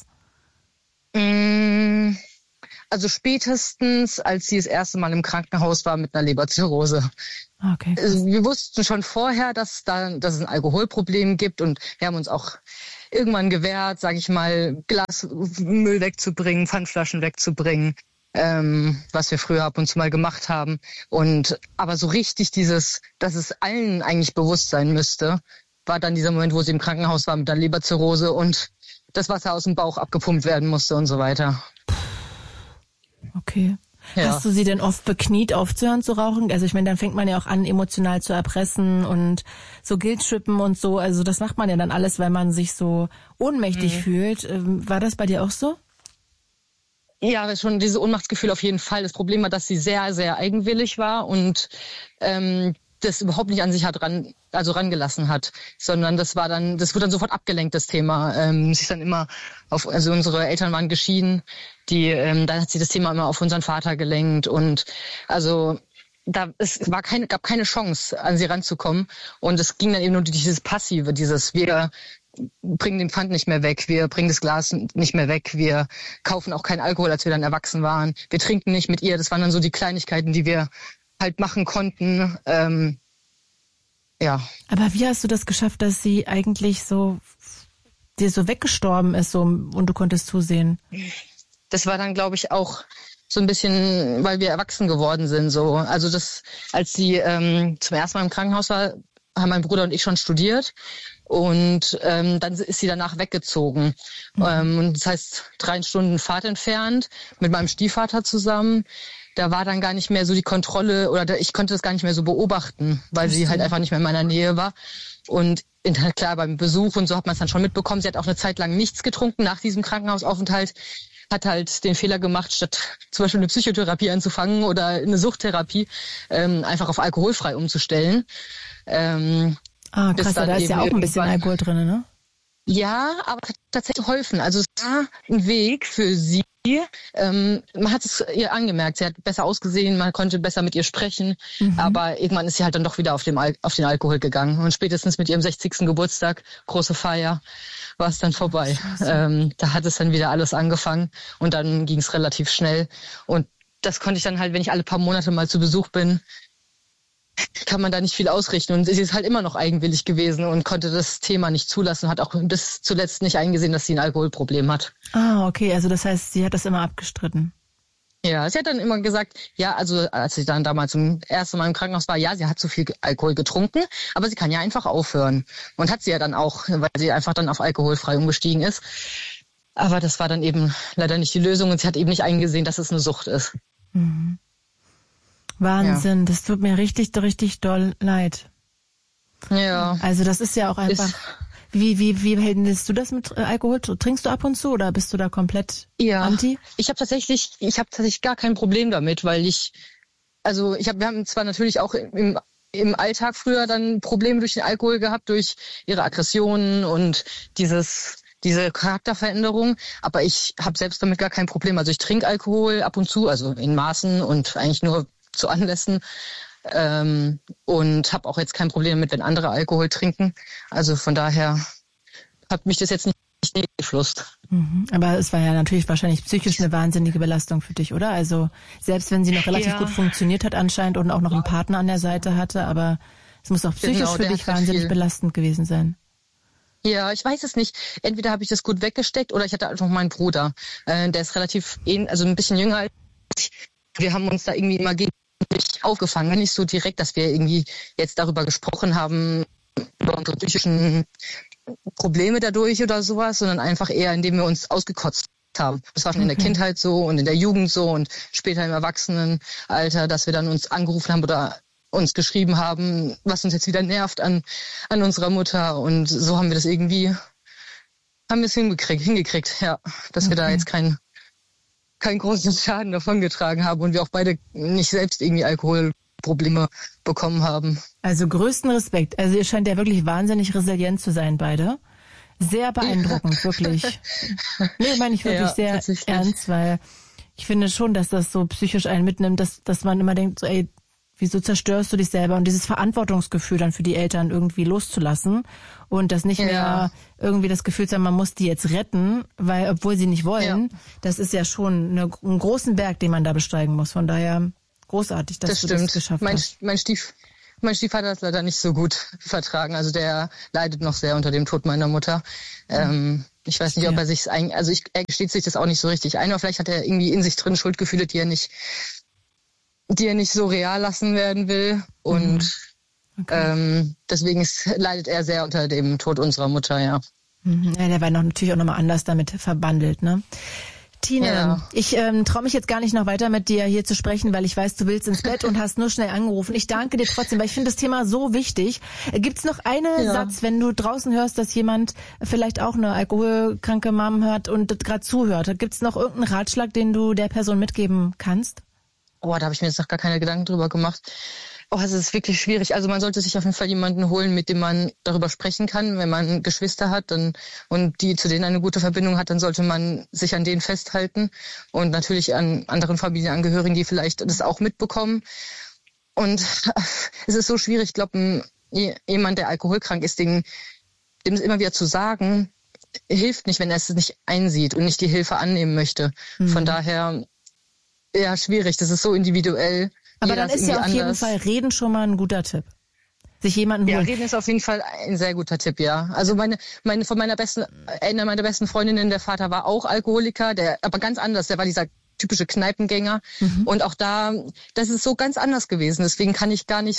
Also spätestens, als sie das erste Mal im Krankenhaus war mit einer Leberzirrhose. Okay. Wir wussten schon vorher, dass es ein Alkoholproblem gibt und wir haben uns auch irgendwann gewehrt, sage ich mal, Glasmüll wegzubringen, Pfandflaschen wegzubringen, was wir früher ab und zu mal gemacht haben. Aber so richtig dass es allen eigentlich bewusst sein müsste, war dann dieser Moment, wo sie im Krankenhaus war mit der Leberzirrhose und das Wasser aus dem Bauch abgepumpt werden musste und so weiter. Okay. Ja. Hast du sie denn oft bekniet, aufzuhören zu rauchen? Also ich meine, dann fängt man ja auch an, emotional zu erpressen und so Guilt-Trippen und so. Also das macht man ja dann alles, weil man sich so ohnmächtig fühlt. War das bei dir auch so? Ja, schon dieses Ohnmachtsgefühl auf jeden Fall. Das Problem war, dass sie sehr, sehr eigenwillig war und das überhaupt nicht an sich rangelassen hat, sondern das wurde dann sofort abgelenkt, das Thema. Sie ist dann immer also unsere Eltern waren geschieden, dann hat sie das Thema immer auf unseren Vater gelenkt und also gab keine Chance, an sie ranzukommen und es ging dann eben nur dieses Passive, wir bringen den Pfand nicht mehr weg, wir bringen das Glas nicht mehr weg, wir kaufen auch keinen Alkohol, als wir dann erwachsen waren, wir trinken nicht mit ihr, das waren dann so die Kleinigkeiten, die wir halt machen konnten, ja. Aber wie hast du das geschafft, dass sie eigentlich dir so weggestorben ist und du konntest zusehen? Das war dann, glaube ich, auch so ein bisschen, weil wir erwachsen geworden sind. So. Also als sie zum ersten Mal im Krankenhaus war, haben mein Bruder und ich schon studiert und dann ist sie danach weggezogen. Und das heißt 3 Stunden Fahrt entfernt mit meinem Stiefvater zusammen. Da war dann gar nicht mehr so die Kontrolle oder ich konnte das gar nicht mehr so beobachten, weil sie halt einfach nicht mehr in meiner Nähe war. Und klar, beim Besuch und so hat man es dann schon mitbekommen. Sie hat auch eine Zeit lang nichts getrunken nach diesem Krankenhausaufenthalt. Hat halt den Fehler gemacht, statt zum Beispiel eine Psychotherapie anzufangen oder eine Suchttherapie, einfach auf alkoholfrei umzustellen. Krass, da ist ja auch ein bisschen Alkohol drin, ne? Ja, aber es hat tatsächlich geholfen. Also es war ein Weg für sie. Man hat es ihr angemerkt, sie hat besser ausgesehen, man konnte besser mit ihr sprechen, aber irgendwann ist sie halt dann doch wieder auf den Alkohol gegangen und spätestens mit ihrem 60. Geburtstag, große Feier, war es dann vorbei. Da hat es dann wieder alles angefangen und dann ging es relativ schnell und das konnte ich dann halt, wenn ich alle paar Monate mal zu Besuch bin, kann man da nicht viel ausrichten und sie ist halt immer noch eigenwillig gewesen und konnte das Thema nicht zulassen, hat auch bis zuletzt nicht eingesehen, dass sie ein Alkoholproblem hat. Okay, also das heißt, sie hat das immer abgestritten. Ja, sie hat dann immer gesagt, ja, also als sie dann damals zum ersten Mal im Krankenhaus war, ja, sie hat zu viel Alkohol getrunken, aber sie kann ja einfach aufhören. Und hat sie ja dann auch, weil sie einfach dann auf alkoholfrei umgestiegen ist. Aber das war dann eben leider nicht die Lösung und sie hat eben nicht eingesehen, dass es eine Sucht ist. Mhm. Wahnsinn, ja. Das tut mir richtig, richtig doll leid. Ja. Also das ist ja auch einfach... Wie hältst du das mit Alkohol? Trinkst du ab und zu oder bist du da komplett anti? Ich habe tatsächlich gar kein Problem damit, weil wir haben zwar natürlich auch im Alltag früher dann Probleme durch den Alkohol gehabt, durch ihre Aggressionen und diese Charakterveränderung, aber ich habe selbst damit gar kein Problem. Also ich trinke Alkohol ab und zu, also in Maßen und eigentlich nur zu Anlässen. Und habe auch jetzt kein Problem damit, wenn andere Alkohol trinken. Also von daher hat mich das jetzt nicht beeinflusst. Aber es war ja natürlich wahrscheinlich psychisch eine wahnsinnige Belastung für dich, oder? Also selbst wenn sie noch relativ gut funktioniert hat anscheinend und auch noch einen Partner an der Seite hatte, aber es muss auch psychisch für dich wahnsinnig belastend gewesen sein. Ja, ich weiß es nicht. Entweder habe ich das gut weggesteckt oder ich hatte einfach meinen Bruder. Der ist relativ, also ein bisschen jünger als ich. Wir haben uns da irgendwie immer aufgefangen, nicht so direkt, dass wir irgendwie jetzt darüber gesprochen haben, über unsere psychischen Probleme dadurch oder sowas, sondern einfach eher, indem wir uns ausgekotzt haben. Das war schon in der Kindheit so und in der Jugend so und später im Erwachsenenalter, dass wir dann uns angerufen haben oder uns geschrieben haben, was uns jetzt wieder nervt an unserer Mutter und so haben wir es hingekriegt, ja, dass wir da jetzt keinen großen Schaden davongetragen haben und wir auch beide nicht selbst irgendwie Alkoholprobleme bekommen haben. Also größten Respekt. Also ihr scheint ja wirklich wahnsinnig resilient zu sein, beide. Sehr beeindruckend, wirklich. Nee, meine ich wirklich sehr ernst, weil ich finde schon, dass das so psychisch einen mitnimmt, dass man immer denkt, so, ey, Wieso zerstörst du dich selber? Und dieses Verantwortungsgefühl dann für die Eltern irgendwie loszulassen und das nicht mehr irgendwie das Gefühl zu haben, man muss die jetzt retten, weil obwohl sie nicht wollen, das ist ja schon einen großen Berg, den man da besteigen muss. Von daher großartig, dass du das geschafft hast. Mein Stiefvater hat es leider nicht so gut vertragen. Also der leidet noch sehr unter dem Tod meiner Mutter. Ich weiß nicht, ob er sich er gesteht sich das auch nicht so richtig ein, aber vielleicht hat er irgendwie in sich drin Schuldgefühle, die er nicht so real lassen werden will. Und deswegen leidet er sehr unter dem Tod unserer Mutter, ja. Ja, der war natürlich auch nochmal anders damit verbandelt, ne? Tine, ich traue mich jetzt gar nicht noch weiter mit dir hier zu sprechen, weil ich weiß, du willst ins Bett und hast nur schnell angerufen. Ich danke dir trotzdem, weil ich finde das Thema so wichtig. Gibt's noch einen Satz, wenn du draußen hörst, dass jemand vielleicht auch eine alkoholkranke Mom hört und gerade zuhört? Gibt's noch irgendeinen Ratschlag, den du der Person mitgeben kannst? Oh, da habe ich mir jetzt noch gar keine Gedanken drüber gemacht. Oh, es ist wirklich schwierig. Also man sollte sich auf jeden Fall jemanden holen, mit dem man darüber sprechen kann. Wenn man Geschwister hat und die zu denen eine gute Verbindung hat, dann sollte man sich an denen festhalten. Und natürlich an anderen Familienangehörigen, die vielleicht das auch mitbekommen. Und es ist so schwierig, ich glaube, jemand, der alkoholkrank ist, dem es immer wieder zu sagen, hilft nicht, wenn er es nicht einsieht und nicht die Hilfe annehmen möchte. Von daher, ja, schwierig. Das ist so individuell. Aber dann ist ja auf jeden Fall Reden schon mal ein guter Tipp. Sich jemanden holen. Ja, Reden ist auf jeden Fall ein sehr guter Tipp, ja. Also einer meiner besten Freundinnen, der Vater war auch Alkoholiker, aber ganz anders. Der war dieser typische Kneipengänger. Und auch das ist so ganz anders gewesen. Deswegen kann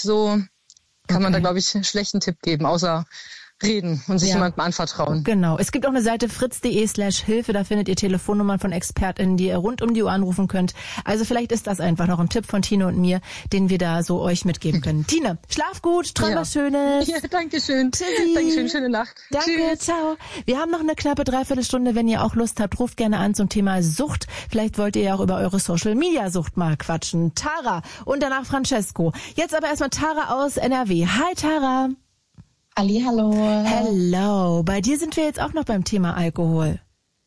man da, glaube ich, einen schlechten Tipp geben, außer reden und sich jemandem anvertrauen. Genau. Es gibt auch eine Seite fritz.de/Hilfe, da findet ihr Telefonnummern von ExpertInnen, die ihr rund um die Uhr anrufen könnt. Also vielleicht ist das einfach noch ein Tipp von Tine und mir, den wir da so euch mitgeben können. Tine, schlaf gut, träum was Schönes. Ja, danke schön. Tschüssi. Dankeschön, schöne Nacht. Danke, tschüss. Ciao. Wir haben noch eine knappe Dreiviertelstunde, wenn ihr auch Lust habt, ruft gerne an zum Thema Sucht. Vielleicht wollt ihr ja auch über eure Social-Media-Sucht mal quatschen. Tara und danach Francesco. Jetzt aber erstmal Tara aus NRW. Hi Tara. Hallihallo. Hello. Bei dir sind wir jetzt auch noch beim Thema Alkohol.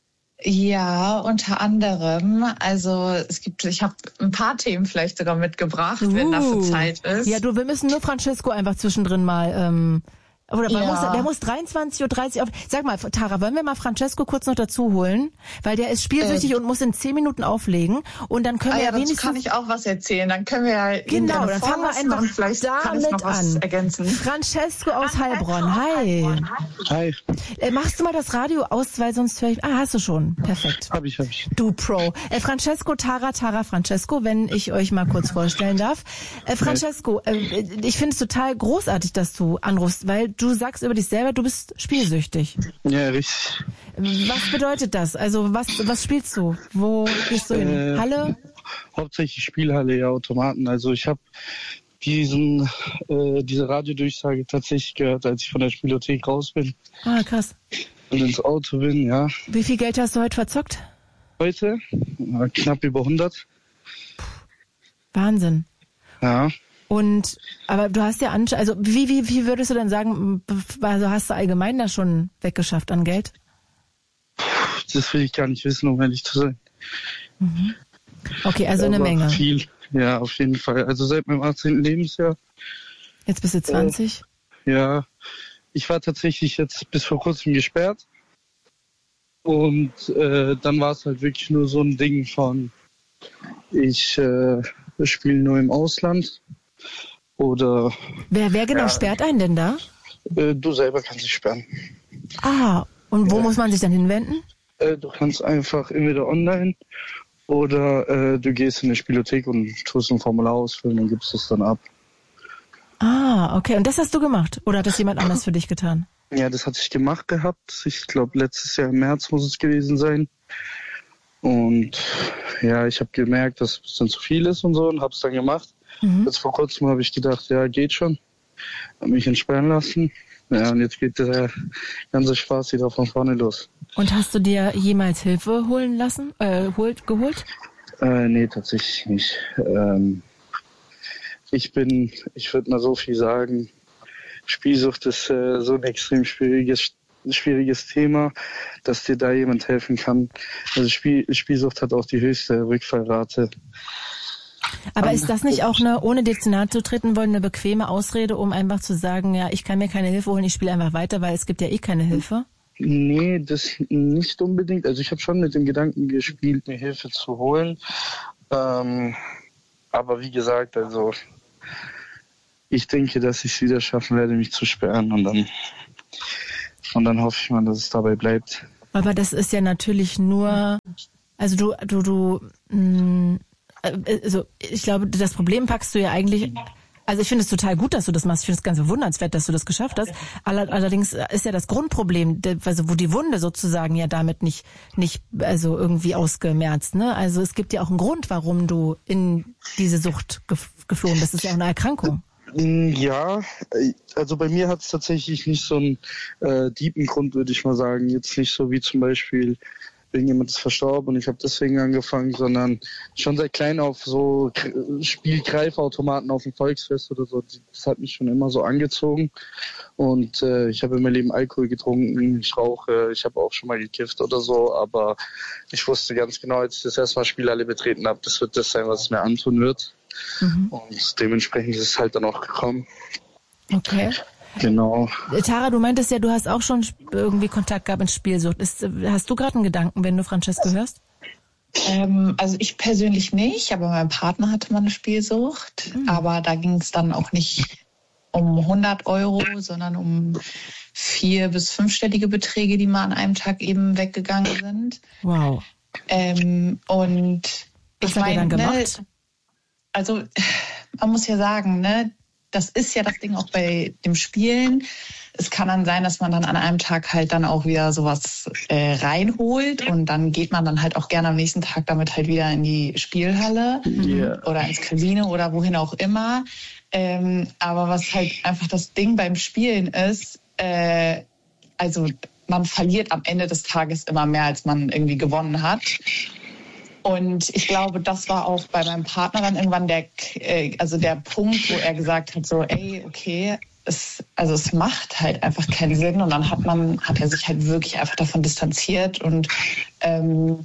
Ja, unter anderem. Also ich habe ein paar Themen vielleicht sogar mitgebracht, wenn dafür Zeit ist. Ja, wir müssen nur Francesco einfach zwischendrin mal Oder der muss 23:30 Uhr auf. Sag mal, Tara, wollen wir mal Francesco kurz noch dazu holen? Weil der ist spielsüchtig und muss in 10 Minuten auflegen. Und dann können wir ja wenigstens... kann ich auch was erzählen. Dann können wir ja... Genau, dann fangen wir einfach vielleicht damit an. Ergänzen. Francesco aus Heilbronn, hi. Hi. Machst du mal das Radio aus, weil sonst höre ich... Ah, hast du schon. Perfekt. Hab ich. Du Pro. Francesco, Tara, Francesco, wenn ich euch mal kurz vorstellen darf. Francesco, ich finde es total großartig, dass du anrufst, weil du sagst über dich selber, du bist spielsüchtig. Ja, richtig. Was bedeutet das? Also was spielst du? Wo gehst du hin? Halle? Hauptsächlich Spielhalle, ja, Automaten. Also ich habe diese Radiodurchsage tatsächlich gehört, als ich von der Spielothek raus bin. Ah, krass. Und ins Auto bin, ja. Wie viel Geld hast du heute verzockt? Heute? Knapp über 100. Wahnsinn. Ja. Aber du hast ja also wie würdest du denn sagen, also hast du allgemein da schon weggeschafft an Geld? Das will ich gar nicht wissen, um ehrlich zu sein. Mhm. Okay, also eine Menge. Viel, ja, auf jeden Fall. Also seit meinem 18. Lebensjahr. Jetzt bist du 20? Ja, ich war tatsächlich jetzt bis vor kurzem gesperrt. Und dann war es halt wirklich nur so ein Ding von, ich spiele nur im Ausland. Oder... Wer genau sperrt einen denn da? Du selber kannst dich sperren. Ah, und wo muss man sich dann hinwenden? Du kannst einfach entweder online oder du gehst in eine Spielothek und tust ein Formular ausfüllen und gibst es dann ab. Ah, okay. Und das hast du gemacht? Oder hat das jemand anders für dich getan? Ja, das hatte ich gemacht gehabt. Ich glaube, letztes Jahr im März muss es gewesen sein. Und ja, ich habe gemerkt, dass es ein bisschen zu viel ist und so und habe es dann gemacht. Jetzt vor kurzem habe ich gedacht, ja, geht schon. Habe mich entsperren lassen. Ja, und jetzt geht der ganze Spaß wieder von vorne los. Und hast du dir jemals Hilfe holen lassen? Geholt? Nee, tatsächlich nicht. Ich würde mal so viel sagen, Spielsucht ist so ein extrem schwieriges Thema, dass dir da jemand helfen kann. Also Spielsucht hat auch die höchste Rückfallrate. Aber ist das nicht auch ohne dir zu nahe zu treten wollen, eine bequeme Ausrede, um einfach zu sagen, ja, ich kann mir keine Hilfe holen, ich spiele einfach weiter, weil es gibt ja eh keine Hilfe? Nee, das nicht unbedingt. Also ich habe schon mit dem Gedanken gespielt, mir Hilfe zu holen. Aber wie gesagt, also ich denke, dass ich es wieder schaffen werde, mich zu sperren und dann hoffe ich mal, dass es dabei bleibt. Aber das ist ja natürlich nur, also also ich glaube, das Problem packst du ja eigentlich, also ich finde es total gut, dass du das machst, ich finde es ganz bewundernswert, dass du das geschafft hast, allerdings ist ja das Grundproblem, also wo die Wunde sozusagen ja damit nicht also irgendwie ausgemerzt, ne? Also es gibt ja auch einen Grund, warum du in diese Sucht geflohen bist, das ist ja auch eine Erkrankung. Ja, also bei mir hat es tatsächlich nicht so einen tiefen Grund, würde ich mal sagen. Jetzt nicht so wie zum Beispiel irgendjemand ist verstorben und ich habe deswegen angefangen, sondern schon seit klein auf so Spielgreifautomaten auf dem Volksfest oder so. Das hat mich schon immer so angezogen und ich habe in meinem Leben Alkohol getrunken, ich rauche, ich habe auch schon mal gekifft oder so, aber ich wusste ganz genau, als ich das erste Mal Spielhalle betreten habe, das wird das sein, was es mir antun wird. Und dementsprechend ist es halt dann auch gekommen. Okay. Genau. Tara, du meintest ja, du hast auch schon irgendwie Kontakt gehabt mit Spielsucht. Hast du gerade einen Gedanken, wenn du Francesco hörst? Also ich persönlich nicht, aber mein Partner hatte mal eine Spielsucht. Aber da ging es dann auch nicht um 100 €, sondern um 4- bis 5-stellige Beträge, die mal an einem Tag eben weggegangen sind. Wow. Und was hat er dann gemacht? Also man muss ja sagen, ne, das ist ja das Ding auch bei dem Spielen. Es kann dann sein, dass man dann an einem Tag halt dann auch wieder sowas reinholt und dann geht man dann halt auch gerne am nächsten Tag damit halt wieder in die Spielhalle oder ins Casino oder wohin auch immer. Aber was halt einfach das Ding beim Spielen ist, also man verliert am Ende des Tages immer mehr, als man irgendwie gewonnen hat. Und ich glaube, das war auch bei meinem Partner dann irgendwann der Punkt, wo er gesagt hat, so, ey, okay, es macht halt einfach keinen Sinn. Und dann hat er sich halt wirklich einfach davon distanziert und ohne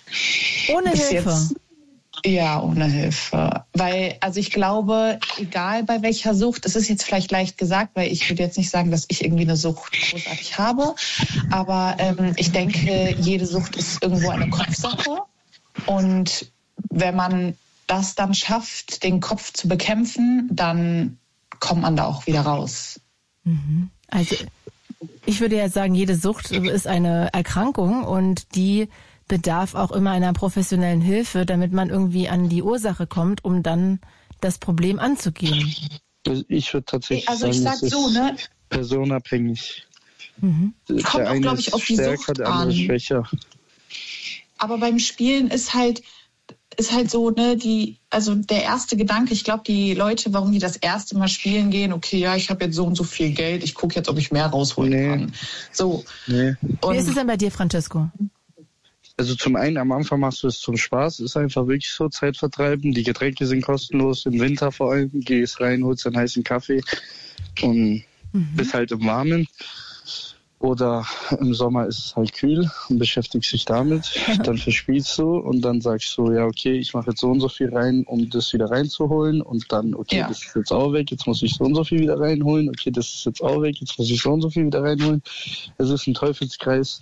Hilfe. Ja, ohne Hilfe. Weil, also ich glaube, egal bei welcher Sucht, das ist jetzt vielleicht leicht gesagt, weil ich würde jetzt nicht sagen, dass ich irgendwie eine Sucht großartig habe. Aber ich denke, jede Sucht ist irgendwo eine Kopfsache. Und wenn man das dann schafft, den Kopf zu bekämpfen, dann kommt man da auch wieder raus. Also ich würde ja sagen, jede Sucht ist eine Erkrankung und die bedarf auch immer einer professionellen Hilfe, damit man irgendwie an die Ursache kommt, um dann das Problem anzugehen. Ich würde tatsächlich sagen, ich sag so, ne? Personenabhängig. Kommt auch, glaube ich, auf die Sucht der andere an. Schwächer. Aber beim Spielen ist halt so, ne, der erste Gedanke, ich glaube, die Leute, warum die das erste Mal spielen gehen, okay, ja, ich habe jetzt so und so viel Geld, ich gucke jetzt, ob ich mehr rausholen kann. So. Nee. Wie ist es denn bei dir, Francesco? Also zum einen, am Anfang machst du es zum Spaß, ist einfach wirklich so Zeitvertreiben. Die Getränke sind kostenlos, im Winter vor allem, gehst rein, holst einen heißen Kaffee und bist halt im Warmen. Oder im Sommer ist es halt kühl und beschäftigst dich damit. Dann verspielst du und dann sagst du, ja, okay, ich mache jetzt so und so viel rein, um das wieder reinzuholen. Und dann, okay, das ist jetzt auch weg, jetzt muss ich so und so viel wieder reinholen. Okay, das ist jetzt auch weg, jetzt muss ich so und so viel wieder reinholen. Es ist ein Teufelskreis.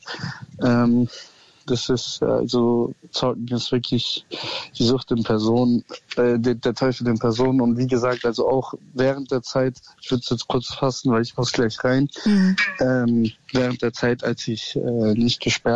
Das ist, also, Zocken ist wirklich die Sucht in Person, der Teufel in Person. Und wie gesagt, also auch während der Zeit, ich würde es jetzt kurz fassen, weil ich muss gleich rein, während der Zeit, als ich als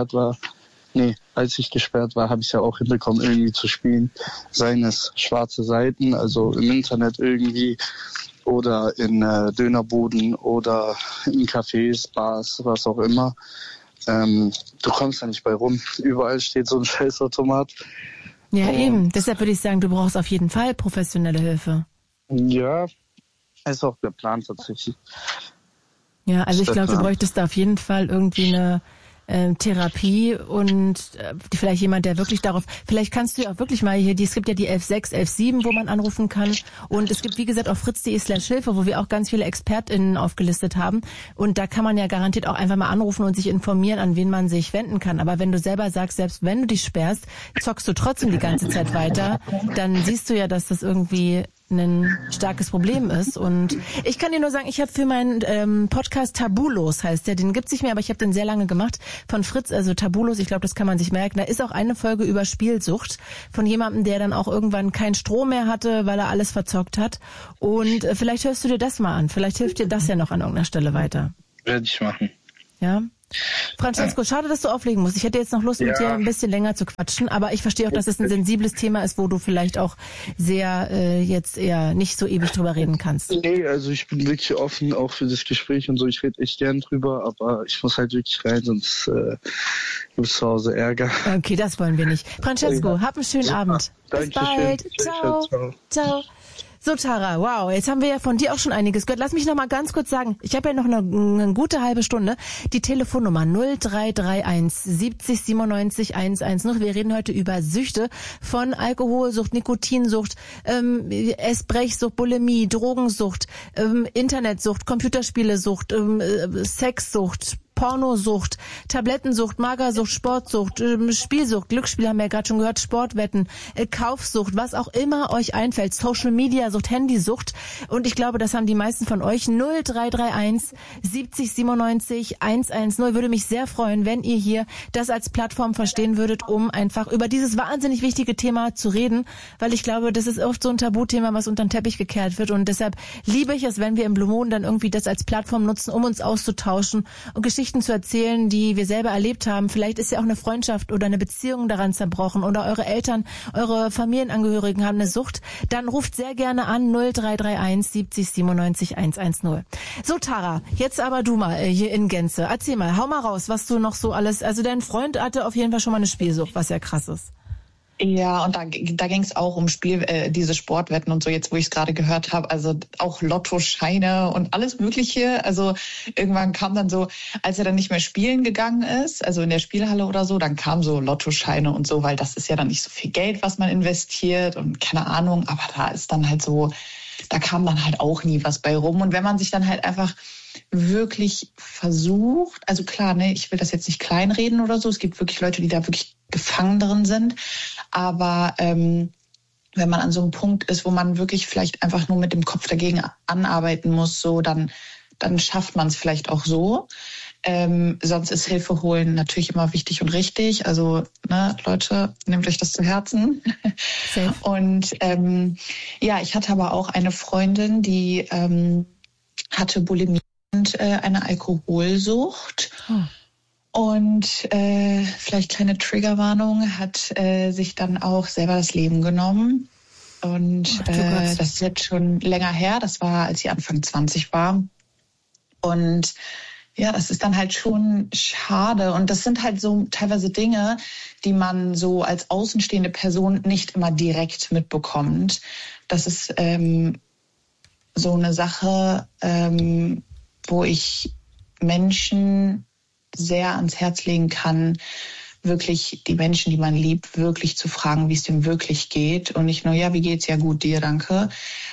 ich gesperrt war, habe ich ja auch hinbekommen, irgendwie zu spielen. Seien es schwarze Seiten, also im Internet irgendwie, oder in Dönerbuden oder in Cafés, Bars, was auch immer. Du kommst da nicht bei rum. Überall steht so ein Scheißautomat. Ja, eben. Deshalb würde ich sagen, du brauchst auf jeden Fall professionelle Hilfe. Ja, ist auch der Plan tatsächlich. Ja, also ich glaube, du bräuchtest da auf jeden Fall irgendwie eine Therapie und vielleicht jemand, der wirklich darauf, vielleicht kannst du ja auch wirklich mal hier, es gibt ja die 11.6, 11.7, wo man anrufen kann und es gibt, wie gesagt, auf fritz.de/Hilfe, wo wir auch ganz viele ExpertInnen aufgelistet haben und da kann man ja garantiert auch einfach mal anrufen und sich informieren, an wen man sich wenden kann. Aber wenn du selber sagst, selbst wenn du dich sperrst, zockst du trotzdem die ganze Zeit weiter, dann siehst du ja, dass das irgendwie ein starkes Problem ist. Und ich kann dir nur sagen, ich habe für meinen Podcast Tabulos, heißt der, den gibt's nicht mehr, aber ich habe den sehr lange gemacht, von Fritz, also Tabulos, ich glaube, das kann man sich merken. Da ist auch eine Folge über Spielsucht von jemandem, der dann auch irgendwann keinen Strom mehr hatte, weil er alles verzockt hat. Und vielleicht hörst du dir das mal an. Vielleicht hilft dir das ja noch an irgendeiner Stelle weiter. Werde ich machen. Ja. Francesco, schade, dass du auflegen musst. Ich hätte jetzt noch Lust, mit dir ein bisschen länger zu quatschen, aber ich verstehe auch, dass es ein sensibles Thema ist, wo du vielleicht auch sehr jetzt eher nicht so ewig drüber reden kannst. Nee, also ich bin wirklich offen auch für das Gespräch und so. Ich rede echt gern drüber, aber ich muss halt wirklich rein, sonst gibt es zu Hause Ärger. Okay, das wollen wir nicht. Francesco, hab einen schönen Abend. Bis bald. Ciao. Ciao. So, Tara, wow, jetzt haben wir ja von dir auch schon einiges gehört. Lass mich noch mal ganz kurz sagen, ich habe ja noch eine gute halbe Stunde. Die Telefonnummer 0331 70 97 110. Wir reden heute über Süchte von Alkoholsucht, Nikotinsucht, Essbrechsucht, Bulimie, Drogensucht, Internetsucht, Computerspielesucht, Sexsucht, Pornosucht, Tablettensucht, Magersucht, Sportsucht, Spielsucht, Glücksspiel haben wir ja gerade schon gehört, Sportwetten, Kaufsucht, was auch immer euch einfällt, Social Media Sucht, Handysucht und ich glaube, das haben die meisten von euch. 0331 70 97 110. Würde mich sehr freuen, wenn ihr hier das als Plattform verstehen würdet, um einfach über dieses wahnsinnig wichtige Thema zu reden, weil ich glaube, das ist oft so ein Tabuthema, was unter den Teppich gekehrt wird und deshalb liebe ich es, wenn wir im Blue Moon dann irgendwie das als Plattform nutzen, um uns auszutauschen und Geschichten zu erzählen, die wir selber erlebt haben. Vielleicht ist ja auch eine Freundschaft oder eine Beziehung daran zerbrochen oder eure Eltern, eure Familienangehörigen haben eine Sucht. Dann ruft sehr gerne an 0331 70 97 110. So, Tara, jetzt aber du mal hier in Gänze. Erzähl mal, hau mal raus, was du noch so alles... Also dein Freund hatte auf jeden Fall schon mal eine Spielsucht, was ja krass ist. Ja, und da ging es auch um diese Sportwetten und so, jetzt wo ich es gerade gehört habe, also auch Lottoscheine und alles Mögliche. Also irgendwann kam dann so, als er dann nicht mehr spielen gegangen ist, also in der Spielhalle oder so, dann kam so Lottoscheine und so, weil das ist ja dann nicht so viel Geld, was man investiert und keine Ahnung, aber da ist dann halt so, da kam dann halt auch nie was bei rum. Und wenn man sich dann halt einfach wirklich versucht, also klar, ne, ich will das jetzt nicht kleinreden oder so, es gibt wirklich Leute, die da wirklich gefangen drin sind, aber wenn man an so einem Punkt ist, wo man wirklich vielleicht einfach nur mit dem Kopf dagegen anarbeiten muss, so dann schafft man es vielleicht auch so. Sonst ist Hilfe holen natürlich immer wichtig und richtig. Also ne, Leute, nehmt euch das zu Herzen. Okay. Und ja, ich hatte aber auch eine Freundin, die hatte Bulimie und eine Alkoholsucht. Oh. Und vielleicht kleine Triggerwarnung, hat sich dann auch selber das Leben genommen. Und das ist jetzt schon länger her. Das war, als sie Anfang 20 war. Und ja, das ist dann halt schon schade. Und das sind halt so teilweise Dinge, die man so als außenstehende Person nicht immer direkt mitbekommt. Das ist so eine Sache, wo ich Menschen sehr ans Herz legen kann, wirklich die Menschen, die man liebt, wirklich zu fragen, wie es dem wirklich geht. Und nicht nur, ja, wie geht's? Ja gut, dir, danke.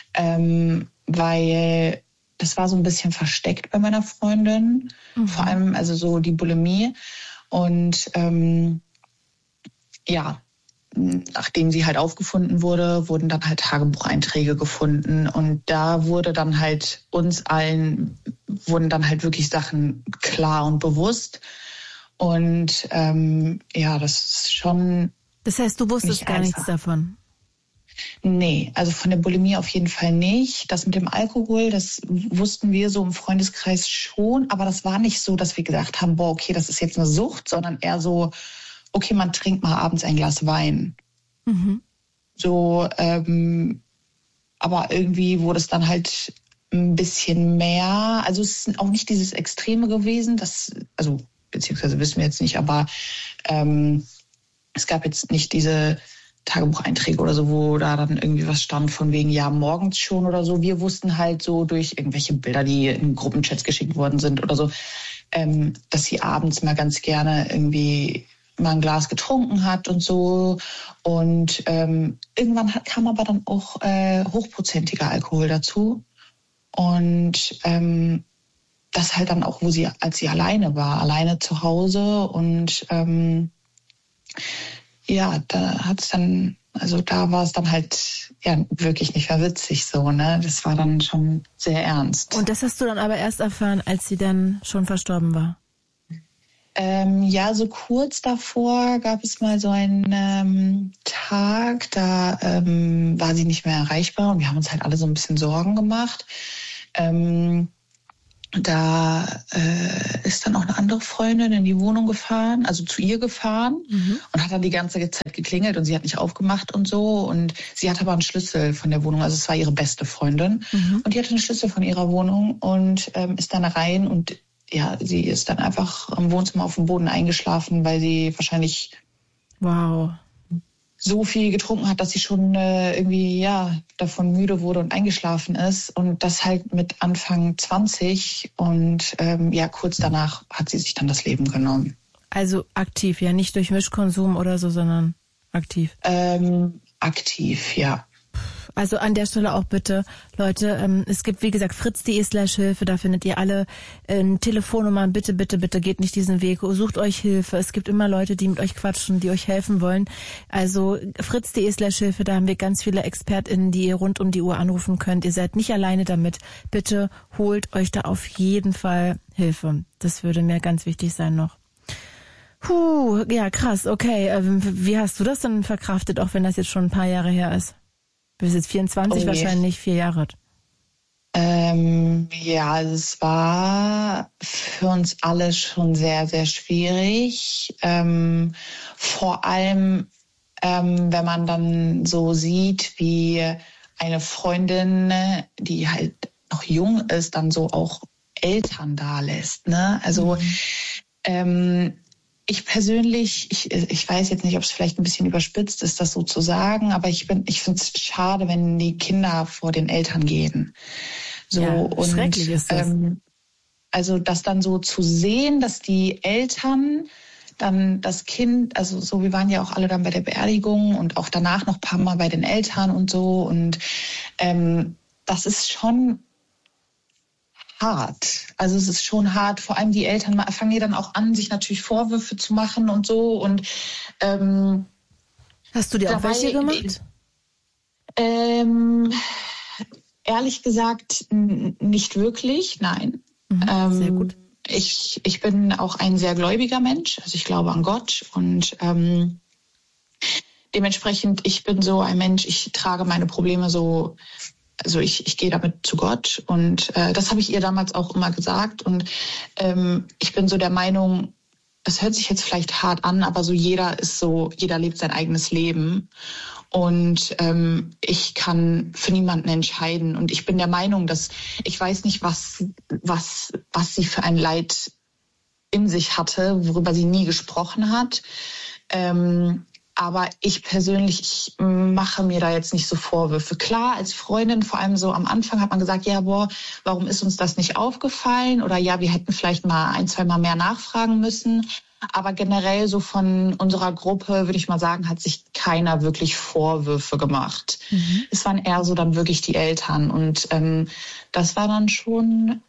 Weil das war so ein bisschen versteckt bei meiner Freundin. Mhm. Vor allem also so die Bulimie. Und ja, nachdem sie halt aufgefunden wurde, wurden dann halt Tagebucheinträge gefunden. Und da wurde dann halt uns allen, wurden dann halt wirklich Sachen klar und bewusst. Und ja, das ist schon... Das heißt, du wusstest gar nichts davon? Nee, also von der Bulimie auf jeden Fall nicht. Das mit dem Alkohol, das wussten wir so im Freundeskreis schon. Aber das war nicht so, dass wir gedacht haben, boah, okay, das ist jetzt eine Sucht, sondern eher so, okay, man trinkt mal abends ein Glas Wein. Mhm. So, aber irgendwie wurde es dann halt ein bisschen mehr. Also es ist auch nicht dieses Extreme gewesen, also beziehungsweise wissen wir jetzt nicht, aber es gab jetzt nicht diese Tagebucheinträge oder so, wo da dann irgendwie was stand von wegen, ja, morgens schon oder so. Wir wussten halt so durch irgendwelche Bilder, die in Gruppenchats geschickt worden sind oder so, dass sie abends mal ganz gerne irgendwie mal ein Glas getrunken hat und so. Und irgendwann kam aber dann auch hochprozentiger Alkohol dazu. Und das halt dann auch, als sie alleine war, alleine zu Hause. Und da war es dann halt wirklich nicht mehr witzig so, ne? Das war dann schon sehr ernst. Und das hast du dann aber erst erfahren, als sie dann schon verstorben war? So kurz davor gab es mal so einen Tag, da war sie nicht mehr erreichbar und wir haben uns halt alle so ein bisschen Sorgen gemacht. Da ist dann auch eine andere Freundin in die Wohnung gefahren, also zu ihr gefahren und hat dann die ganze Zeit geklingelt und sie hat nicht aufgemacht und so. Und sie hatte aber einen Schlüssel von der Wohnung, also es war ihre beste Freundin. Und die hatte einen Schlüssel von ihrer Wohnung und ist dann rein und sie ist dann einfach im Wohnzimmer auf dem Boden eingeschlafen, weil sie wahrscheinlich so viel getrunken hat, dass sie schon irgendwie davon müde wurde und eingeschlafen ist. Und das halt mit Anfang 20. Und kurz danach hat sie sich dann das Leben genommen. Also aktiv, ja, nicht durch Mischkonsum oder so, sondern aktiv. Aktiv, ja. Also an der Stelle auch bitte, Leute, es gibt wie gesagt fritz.de/Hilfe, da findet ihr alle Telefonnummern. Bitte, bitte, bitte geht nicht diesen Weg, sucht euch Hilfe. Es gibt immer Leute, die mit euch quatschen, die euch helfen wollen. Also fritz.de/Hilfe, da haben wir ganz viele ExpertInnen, die ihr rund um die Uhr anrufen könnt. Ihr seid nicht alleine damit. Bitte holt euch da auf jeden Fall Hilfe. Das würde mir ganz wichtig sein noch. Ja, krass, okay. Wie hast du das denn verkraftet, auch wenn das jetzt schon ein paar Jahre her ist? Du bist jetzt 24, wahrscheinlich 4 Jahre alt. Es war für uns alle schon sehr, sehr schwierig. Vor allem, wenn man dann so sieht, wie eine Freundin, die halt noch jung ist, dann so auch Eltern da lässt. Ne? Also ich persönlich, ich weiß jetzt nicht, ob es vielleicht ein bisschen überspitzt ist, das so zu sagen, aber ich finde es schade, wenn die Kinder vor den Eltern gehen. So, und schrecklich ist das. Also das dann so zu sehen, dass die Eltern dann das Kind, also so, wir waren ja auch alle dann bei der Beerdigung und auch danach noch ein paar Mal bei den Eltern und so. Und das ist schon hart. Also es ist schon hart. Vor allem die Eltern fangen ja dann auch an, sich natürlich Vorwürfe zu machen und so. Und hast du dir auch welche gemacht? Ehrlich gesagt nicht wirklich, nein. Sehr gut. Ich bin auch ein sehr gläubiger Mensch. Also ich glaube an Gott und dementsprechend, ich bin so ein Mensch, ich trage meine Probleme so. Also ich gehe damit zu Gott und das habe ich ihr damals auch immer gesagt und ich bin so der Meinung, es hört sich jetzt vielleicht hart an, aber so jeder lebt sein eigenes Leben und ich kann für niemanden entscheiden und ich bin der Meinung, dass ich weiß nicht, was sie für ein Leid in sich hatte, worüber sie nie gesprochen hat. Aber ich persönlich, ich mache mir da jetzt nicht so Vorwürfe. Klar, als Freundin, vor allem so am Anfang hat man gesagt, warum ist uns das nicht aufgefallen? Oder wir hätten vielleicht mal 1-2 Mal mehr nachfragen müssen. Aber generell so von unserer Gruppe, würde ich mal sagen, hat sich keiner wirklich Vorwürfe gemacht. Es waren eher so dann wirklich die Eltern. Und das war dann schon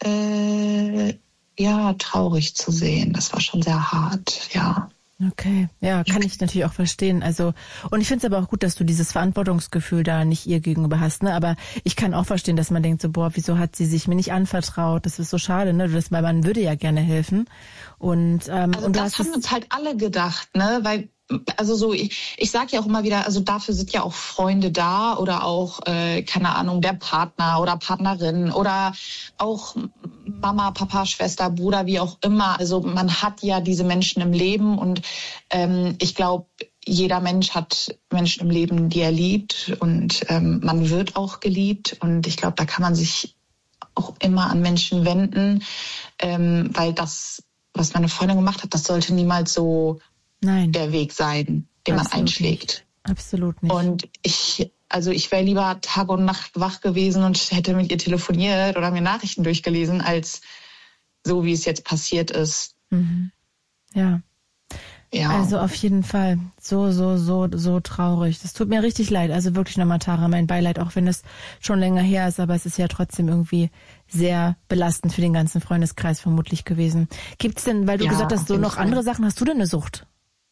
traurig zu sehen. Das war schon sehr hart, ja. Okay, ja, kann ich natürlich auch verstehen. Also, und ich finde es aber auch gut, dass du dieses Verantwortungsgefühl da nicht ihr gegenüber hast, ne? Aber ich kann auch verstehen, dass man denkt so, wieso hat sie sich mir nicht anvertraut? Das ist so schade, ne? Weil man würde ja gerne helfen. Und und das haben uns halt alle gedacht, ne? Weil also so, ich sage ja auch immer wieder, also dafür sind ja auch Freunde da oder auch, keine Ahnung, der Partner oder Partnerin oder auch Mama, Papa, Schwester, Bruder, wie auch immer. Also man hat ja diese Menschen im Leben und ich glaube, jeder Mensch hat Menschen im Leben, die er liebt und man wird auch geliebt und ich glaube, da kann man sich auch immer an Menschen wenden, weil das, was meine Freundin gemacht hat, das sollte niemals so der Weg sein, den man einschlägt. Absolut nicht. Und ich wäre lieber Tag und Nacht wach gewesen und hätte mit ihr telefoniert oder mir Nachrichten durchgelesen, als so wie es jetzt passiert ist. Ja. Ja. Also auf jeden Fall so traurig. Das tut mir richtig leid. Also wirklich nochmal, Tara, mein Beileid, auch wenn es schon länger her ist, aber es ist ja trotzdem irgendwie sehr belastend für den ganzen Freundeskreis vermutlich gewesen. Gibt's denn, weil du gesagt hast, so noch andere Sachen, hast du denn eine Sucht?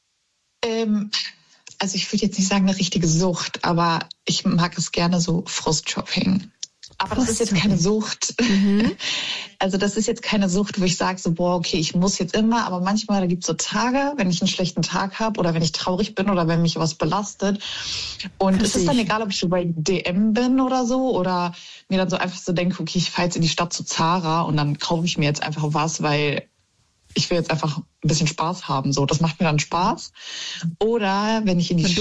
Also ich würde jetzt nicht sagen eine richtige Sucht, aber ich mag es gerne so Frustshopping. Aber das ist jetzt keine Sucht. Also das ist jetzt keine Sucht, wo ich sage so, boah, okay, ich muss jetzt immer, aber manchmal, da gibt es so Tage, wenn ich einen schlechten Tag habe oder wenn ich traurig bin oder wenn mich was belastet. Und es ist dann egal, ob ich so bei DM bin oder so oder mir dann so einfach so denke, okay, ich fahre jetzt in die Stadt zu Zara und dann kaufe ich mir jetzt einfach was, weil ich will jetzt einfach ein bisschen Spaß haben. So, das macht mir dann Spaß. Oder wenn ich in die